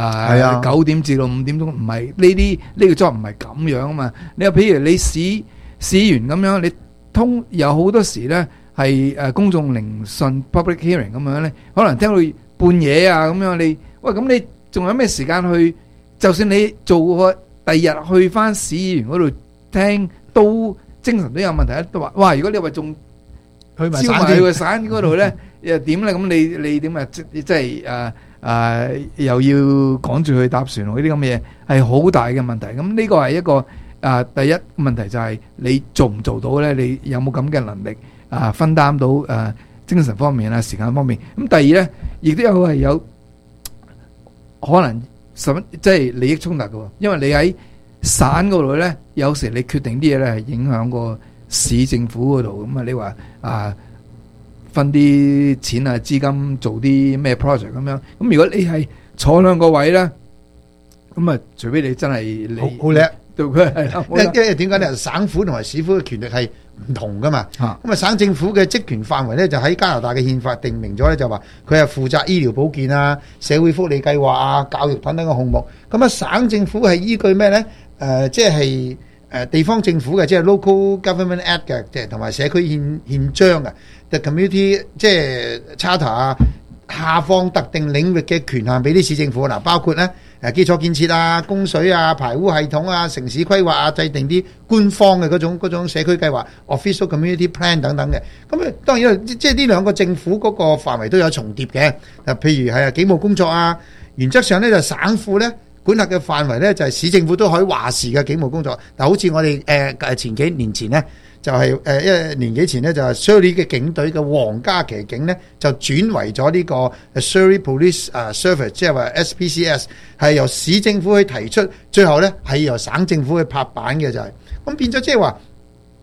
，9點至到5點鐘，唔係呢個 job 唔係咁樣啊嘛。你話譬如你市議員咁樣，你有好多時咧。係公眾聆訊 public hearing 咁樣咧，可能聽到半夜啊咁樣，咁你仲有咩時間去？就算你做個第二日去翻市議員嗰度聽，都精神都有問題咧。都話哇，如果你話仲去埋去個省嗰度咧，又點咧？咁你點啊？即係又要趕住去搭船，呢啲咁嘅嘢係好大嘅問題。咁呢個係一個第一問題就係你做唔做到咧？你有冇咁嘅能力？分擔到精神方面啊，時間方面。咁第二咧，亦都有可能即係利益衝突嘅，因為你喺省嗰度咧，有時你決定啲嘢咧係影響個市政府嗰度。咁啊，你話分啲錢啊資金做啲咩 project 咁樣。咁如果你係坐兩個位咧，咁啊，除非你真係好叻， 對佢係因為點解咧？省府同埋市府嘅權力係唔同噶嘛，咁啊省政府嘅職權範圍咧就喺加拿大嘅憲法定明咗咧，就話佢係負責醫療保健啊、社會福利計劃啊、教育等等嘅項目。咁啊省政府係依據咩咧？即係地方政府嘅，即係 Local Government Act 嘅，即係同埋社區憲章嘅 The Community 即係 Charter 啊，下放特定領域嘅權限俾啲市政府嗱，包括咧基礎建設啊、供水啊、排污系統啊、城市規劃啊，制定啲官方嘅嗰種社區計劃 Official Community Plan 等等嘅。咁當然即係呢兩個政府嗰個範圍都有重疊嘅。譬如係警務工作啊，原則上咧就省府咧管轄嘅範圍咧就係市政府都可以話事嘅警務工作。但好似我哋前幾年前咧。就係一年幾前咧，就係 Surrey 嘅警隊嘅皇家騎警咧，就轉為咗呢個 Surrey Police Service， 即係話 SPCS， 係由市政府去提出，最後咧係由省政府去拍板嘅就係。咁變咗即係話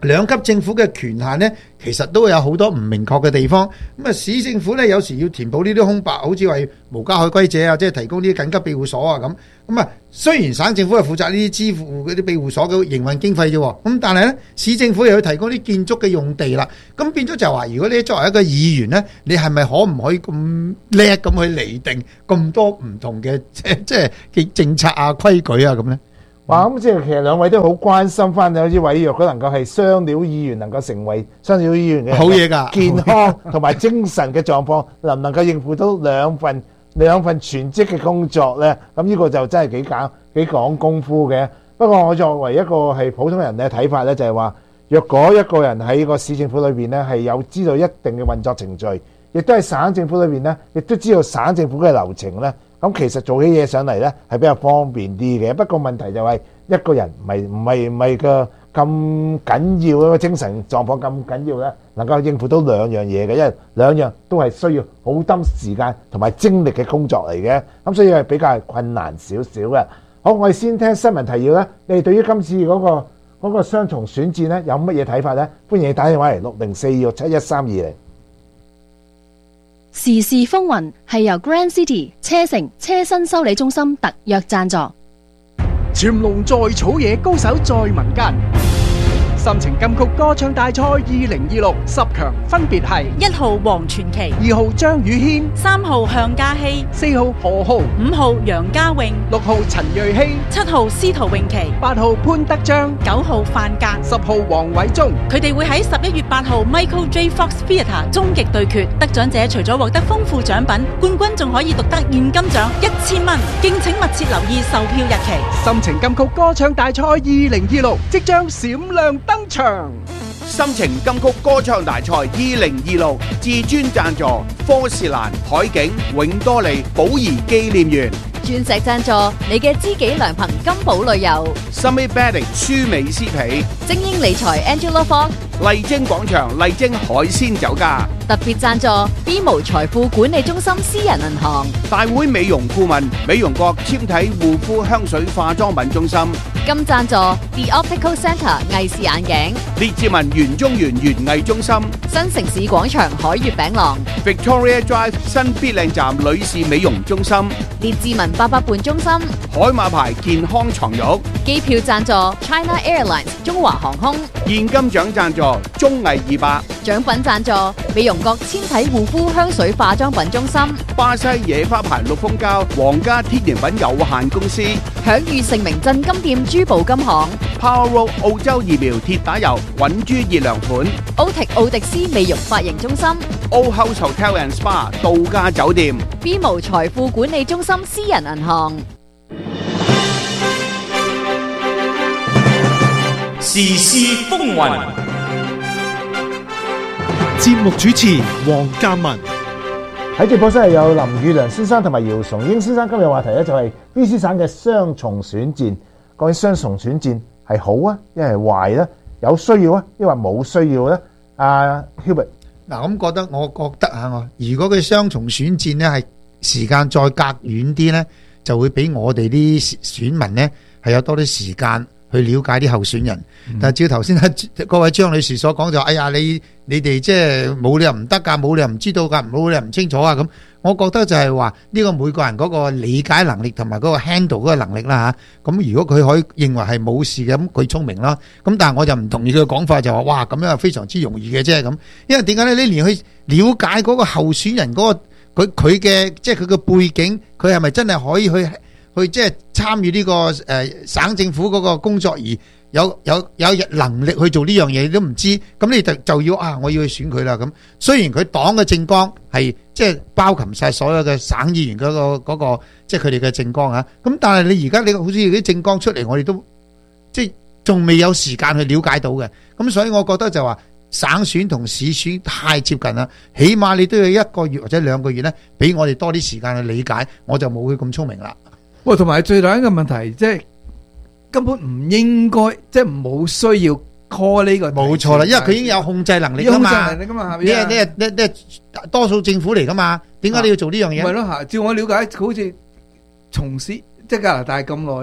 兩級政府嘅權限呢，其實都有好多唔明確嘅地方。咁啊，市政府呢，有時要填補呢啲空白，好似話無家可歸者啊，即係提供啲緊急庇護所啊咁。咁啊，雖然省政府係負責呢啲支付嗰啲庇護所嘅營運經費啫，咁但係呢，市政府又要提供啲建築嘅用地啦。咁變咗就話，如果你作為一個議員呢，你係咪可唔可以咁叻咁去釐定咁多唔同嘅即係嘅政策啊、規矩啊咁呢？ 哇！咁即係其實兩位都好關心翻有啲位，若果能夠係雙料議員，能夠成為雙料議員嘅好嘢㗎， 健康同埋精神嘅狀況，能唔能夠應付到兩份全職嘅工作咧？咁呢個就真係幾講功夫嘅。不過我作為一個係普通人嘅睇法咧，就係話，若果一個人喺個市政府裏邊咧係有知道一定嘅運作程序，亦都係省政府裏邊咧，亦都知道省政府嘅流程咧。咁其實做起嘢上嚟咧係比較方便啲嘅，不過問題就係一個人唔係個咁緊要，個精神狀況咁緊要咧，能夠應付到兩樣嘢嘅，因為兩樣都係需要好多時間同埋精力嘅工作嚟嘅，咁所以係比較困難少少嘅。好，我哋先聽新聞提要咧，你哋對於今次嗰個雙重選戰咧有乜嘢睇法咧？歡迎你打電話嚟604267132。 時事風雲係由 Grand City 車城車身修理中心特約贊助。 潛龍在草野，高手在民間。心情金曲歌唱大賽2026 10強分別係 1號黃傳奇、 2號張宇軒、 3號向嘉熙、 4號何浩、 5號楊家穎、 6號陳瑞希、 7號司徒詠琪、 8號潘德章、 9號范格、 10號黃偉忠。 佢哋會喺11月8號 Michael J. Fox Theatre 終極對決，得獎者除咗獲得豐富獎品，冠軍仲可以獨得現金獎1000蚊。敬請密切留意售票日期。 心情金曲歌唱大賽2026即將閃亮登場。 心情金曲歌唱大賽2026至尊贊助科士蘭、海景、永多利、寶儀紀念園。 鑽石贊助你嘅知己良朋金寶旅遊。 Summit Bedding 舒美斯皮。 精英理財 Angela Fox。 麗晶廣場麗晶海鮮酒家。 特別贊助 BMO 財富管理中心私人銀行。 大會美容顧問美容國纖體護膚香水化妝品中心。 金贊助 The Optical Centre 藝視眼鏡。 列治文園中園園藝中心。 新城市廣場海月餅廊。 Victoria Drive 新必靚站女士美容中心。 列治文88伴中心。 海馬牌健康床褥。 機票贊助 China Airlines 中華航空。 現金獎贊助綜藝200。 獎品贊助美容國纖體護膚香水化妝品中心。 巴西野花牌綠蜂膠皇家天然品有限公司。 享譽盛名鎮金店珠寶金行。 Power Road 澳洲疫苗鐵打油穩珠熱涼款。 奧迪斯美容髮型中心。 Old House Hotel and Spa 度假酒店。 BMO 財富管理中心私人銀行。 時事風雲。 節目主持黃嘉文。 喺直播室係有林宇良先生同埋姚崇英先生。今日話題咧就係 BC 省嘅雙重選戰。究竟雙重選戰係好啊，一係壞咧？有需要啊，抑或冇需要咧？阿 Hubert， 嗱，咁我覺得嚇，如果佢雙重選戰咧係時間再隔遠啲咧，就會俾我哋啲選民咧係有多啲時間去了解啲候選人。但係照頭先嗰位張女士所講就，哎呀你哋即係冇理由唔得㗎，冇理由唔知道㗎，冇理由唔清楚啊咁。我覺得就係話呢個每個人嗰個理解能力同埋嗰個 handle 嗰個能力啦嚇。咁如果佢可以認為係冇事嘅，咁佢聰明啦。咁但係我就唔同意佢嘅講法，就話哇咁樣係非常之容易嘅啫咁。因為點解咧？你連去了解嗰個候選人嗰個佢嘅即係佢嘅背景，佢係咪真係可以去即係參與呢個省政府嗰個工作而有能力去做呢樣嘢，你都唔知，咁你就要我要去選佢啦咁。雖然佢黨嘅政綱係即係包含晒所有嘅省議員嗰個即係佢哋嘅政綱啊，咁但係你而家你好似啲政綱出嚟，我哋都即係仲未有時間去了解到嘅。咁所以我覺得就話省選同市選太接近啦，起碼你都要1個月或者2個月咧，俾我哋多啲時間去理解，我就冇佢咁聰明啦。 喂，同埋最大一個問題即係根本唔應該，即係冇需要 call 呢個。冇錯啦，因為佢已經有控制能力㗎嘛。你係多數政府嚟㗎嘛？點解你要做呢樣嘢？ 唔係咯嚇，照我了解，佢好似從事即係加拿大咁耐啊，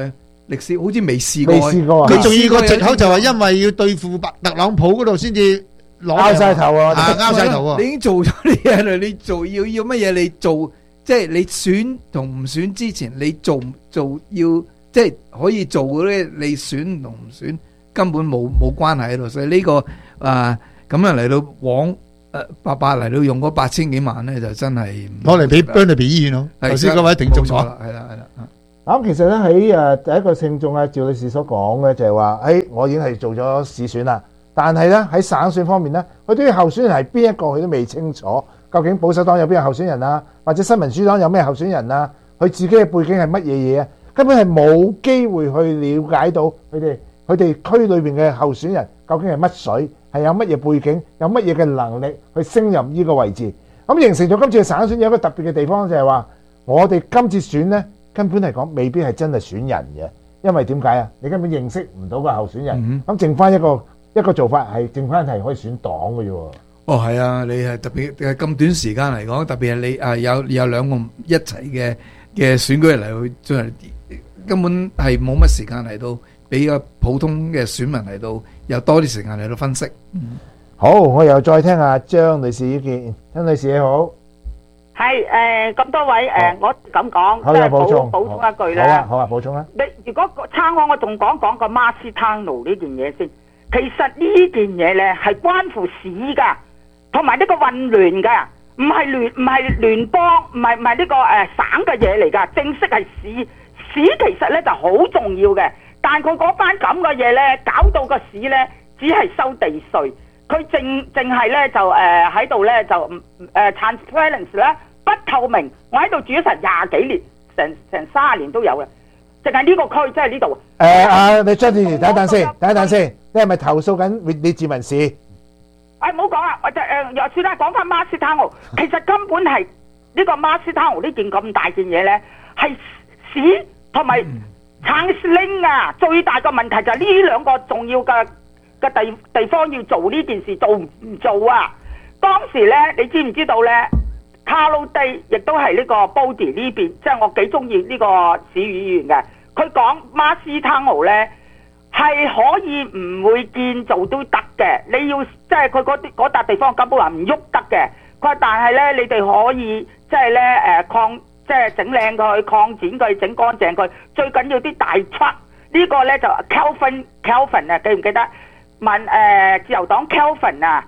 歷史好似未試過。 未試過啊！ 佢仲要個藉口就係因為要對付特朗普嗰度先至攞拗晒頭啊！ 拗晒頭你已經做咗啲嘢啦，你做要乜嘢？你做即係你選同唔選之前，你做要即係可以做嗰啲，你選同唔選根本冇關係喺度。所以呢個咁樣嚟到往白嚟到用嗰8000幾萬咧，就真係攞嚟俾 Burnaby 醫院咯。頭先嗰位聽眾講啦，係啦。 咁其實咧喺第一個聽眾啊趙女士所講嘅就係話，我已經係做咗市選啦，但係咧喺省選方面咧，佢對於候選人係邊一個佢都未清楚，究竟保守黨有邊個候選人啊，或者新民主黨有咩候選人啊，佢自己嘅背景係乜嘢嘢啊，根本係冇機會去了解到佢哋區裏邊嘅候選人究竟係乜水，係有乜嘢背景，有乜嘢嘅能力去升任呢個位置。咁形成咗今次嘅省選有一個特別嘅地方就係話，我哋今次選呢，根本嚟講未必係真係選人嘅，因為點解啊？你根本認識唔到個候選人，咁剩翻一個做法係剩翻係可以選黨嘅啫喎。 哦，係啊，你係特別咁短時間嚟講，特別係你有兩個一齊嘅選舉嚟去進行，根本係冇乜時間嚟到俾個普通嘅選民嚟到有多啲時間嚟到分析。 好，我又再聽下張女士意見。張女士你好， 係咁多位我咁講，即係補充一句啦。 好啊，補充啦。 你如果撐我仲講個馬斯坦奴呢件嘢先。其實呢件嘢咧係關乎市㗎，同埋呢個混亂㗎，唔係聯邦，唔係呢個省嘅嘢嚟㗎。正式係市其實咧就好重要嘅，但佢嗰班咁嘅嘢咧，搞到個市咧只係收地稅，佢淨係咧就喺度咧就transparency 咧不透明。我喺度住咗成20幾年，成30年都有嘅，淨係呢個區即係呢度。 你張女士等一陣先，你係咪投訴緊列治文市？ 唔好講啦，我就又算啦，講翻馬斯坦奴，其實根本係呢個馬斯坦奴呢件咁大件嘢咧，係市同埋橙拎啊，最大個問題就係呢兩個重要嘅地方要做呢件事，做唔做啊？當時咧，你知唔知道咧？卡魯地亦都係呢個 Body 呢邊，即係我幾中意呢個市議員嘅。佢講馬斯坦奴咧係可以唔會建造都得嘅，你要即係佢嗰笪地方根本話唔喐得嘅。佢話但係咧，你哋可以即係咧即係整靚佢、擴展佢、整乾淨佢。最緊要啲大 truck 呢個咧就 Kelvin 啊，記唔記得問自由黨 Kelvin 啊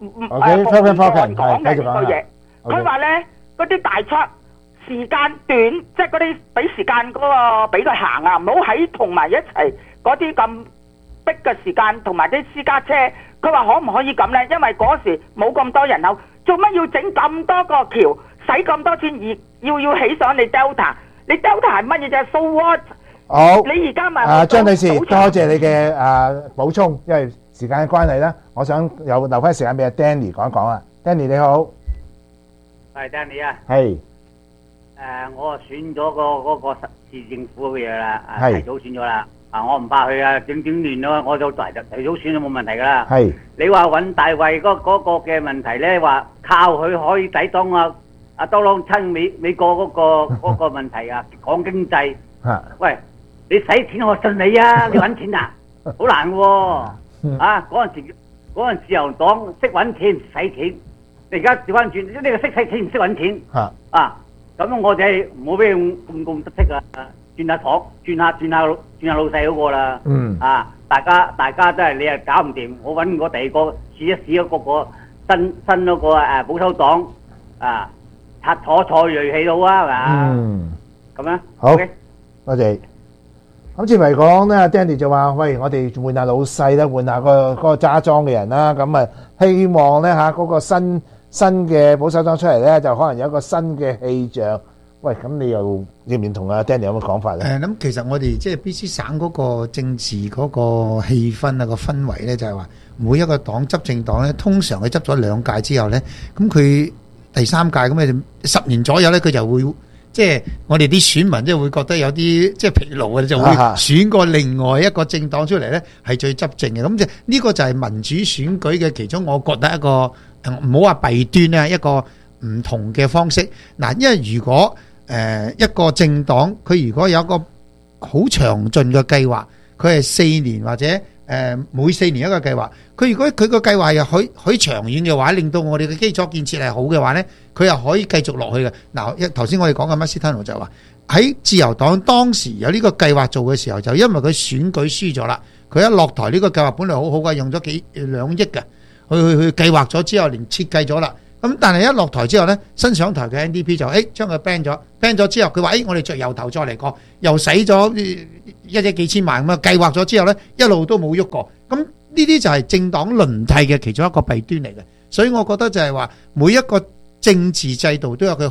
？Kelvin 講嘅呢句嘢。佢話咧嗰啲大truck時間短，即係嗰啲俾時間嗰個俾佢行啊，唔好喺同埋一齊嗰啲咁逼嘅時間，同埋啲私家車。佢話可唔可以咁咧？因為嗰時冇咁多人口，做乜要整咁多個橋，使咁多錢而要起上你 Delta？ 你 Delta 係乜嘢啫 ？So what？ 好， 你而家咪張女士，多謝你嘅補充，因為時間嘅關係咧，我想留翻時間俾阿 Danny 講一講啊。Danny 你好。 係 Danny 啊， 係， 我選咗嗰個市政府嘅嘢啦，提早選咗啦，我唔怕佢啊，整亂咯，我就提早選都冇問題噶啦。 係， 你話揾大衛嗰個嘅問題咧，話靠佢可以抵擋阿特朗普美國嗰個問題啊，講經濟。喂，你使錢我信你啊，你揾錢啊，好難喎，嗰陣時自由黨識揾錢唔使錢。你而家調翻轉，呢個識使錢唔識揾錢咁我哋唔好俾佢咁得戚啊！轉下廠，轉下老細好過啦。大家都係你又搞唔掂，我揾個第二個試一試嗰個新嗰個保守黨坐銳氣到啊，係嘛？咁啊， 好，多謝。咁至嚟講咧，Danny 就話：喂，我哋換下老細啦，換下嗰個揸莊嘅人啦。咁啊，希望咧嗰個新嘅保守黨出嚟咧，就可能有一個新嘅氣象。喂，咁你又認唔認同啊 Danny 有乜講法咧？ 咁其實我哋即係 BC 省嗰個政治嗰個氣氛啊，個氛圍咧，就係話每一個黨執政黨咧，通常佢執咗2屆之後咧，咁佢第3屆咁咧10年左右咧，佢就會即係我哋啲選民即係會覺得有啲即係疲勞嘅，就會選過另外一個政黨出嚟咧，係最執政嘅。咁就呢個就係民主選舉嘅其中，我覺得一個唔好話弊端啊，一個唔同嘅方式。嗱，因為如果一個政黨佢如果有一個好詳盡嘅計劃，佢係4年或者每4年一個計劃。佢如果佢個計劃又許長遠嘅話，令到我哋嘅基礎建設係好嘅話咧，佢又可以繼續落去嘅。嗱，頭先我哋講嘅馬斯坦奴就話喺自由黨當時有呢個計劃做嘅時候，就因為佢選舉輸咗啦，佢一落台呢個計劃本來好好嘅，用咗2億嘅，去計劃咗之後，連設計咗啦。咁但係一落台之後咧，新上台嘅 NDP 就將佢 ban 咗之後，佢話我哋再由頭再嚟過，又使咗1億幾千萬咁啊，計劃咗之後咧，一路都冇喐過。咁呢啲就係政黨輪替嘅其中一個弊端嚟嘅，所以我覺得就係話每一個政治制度都有佢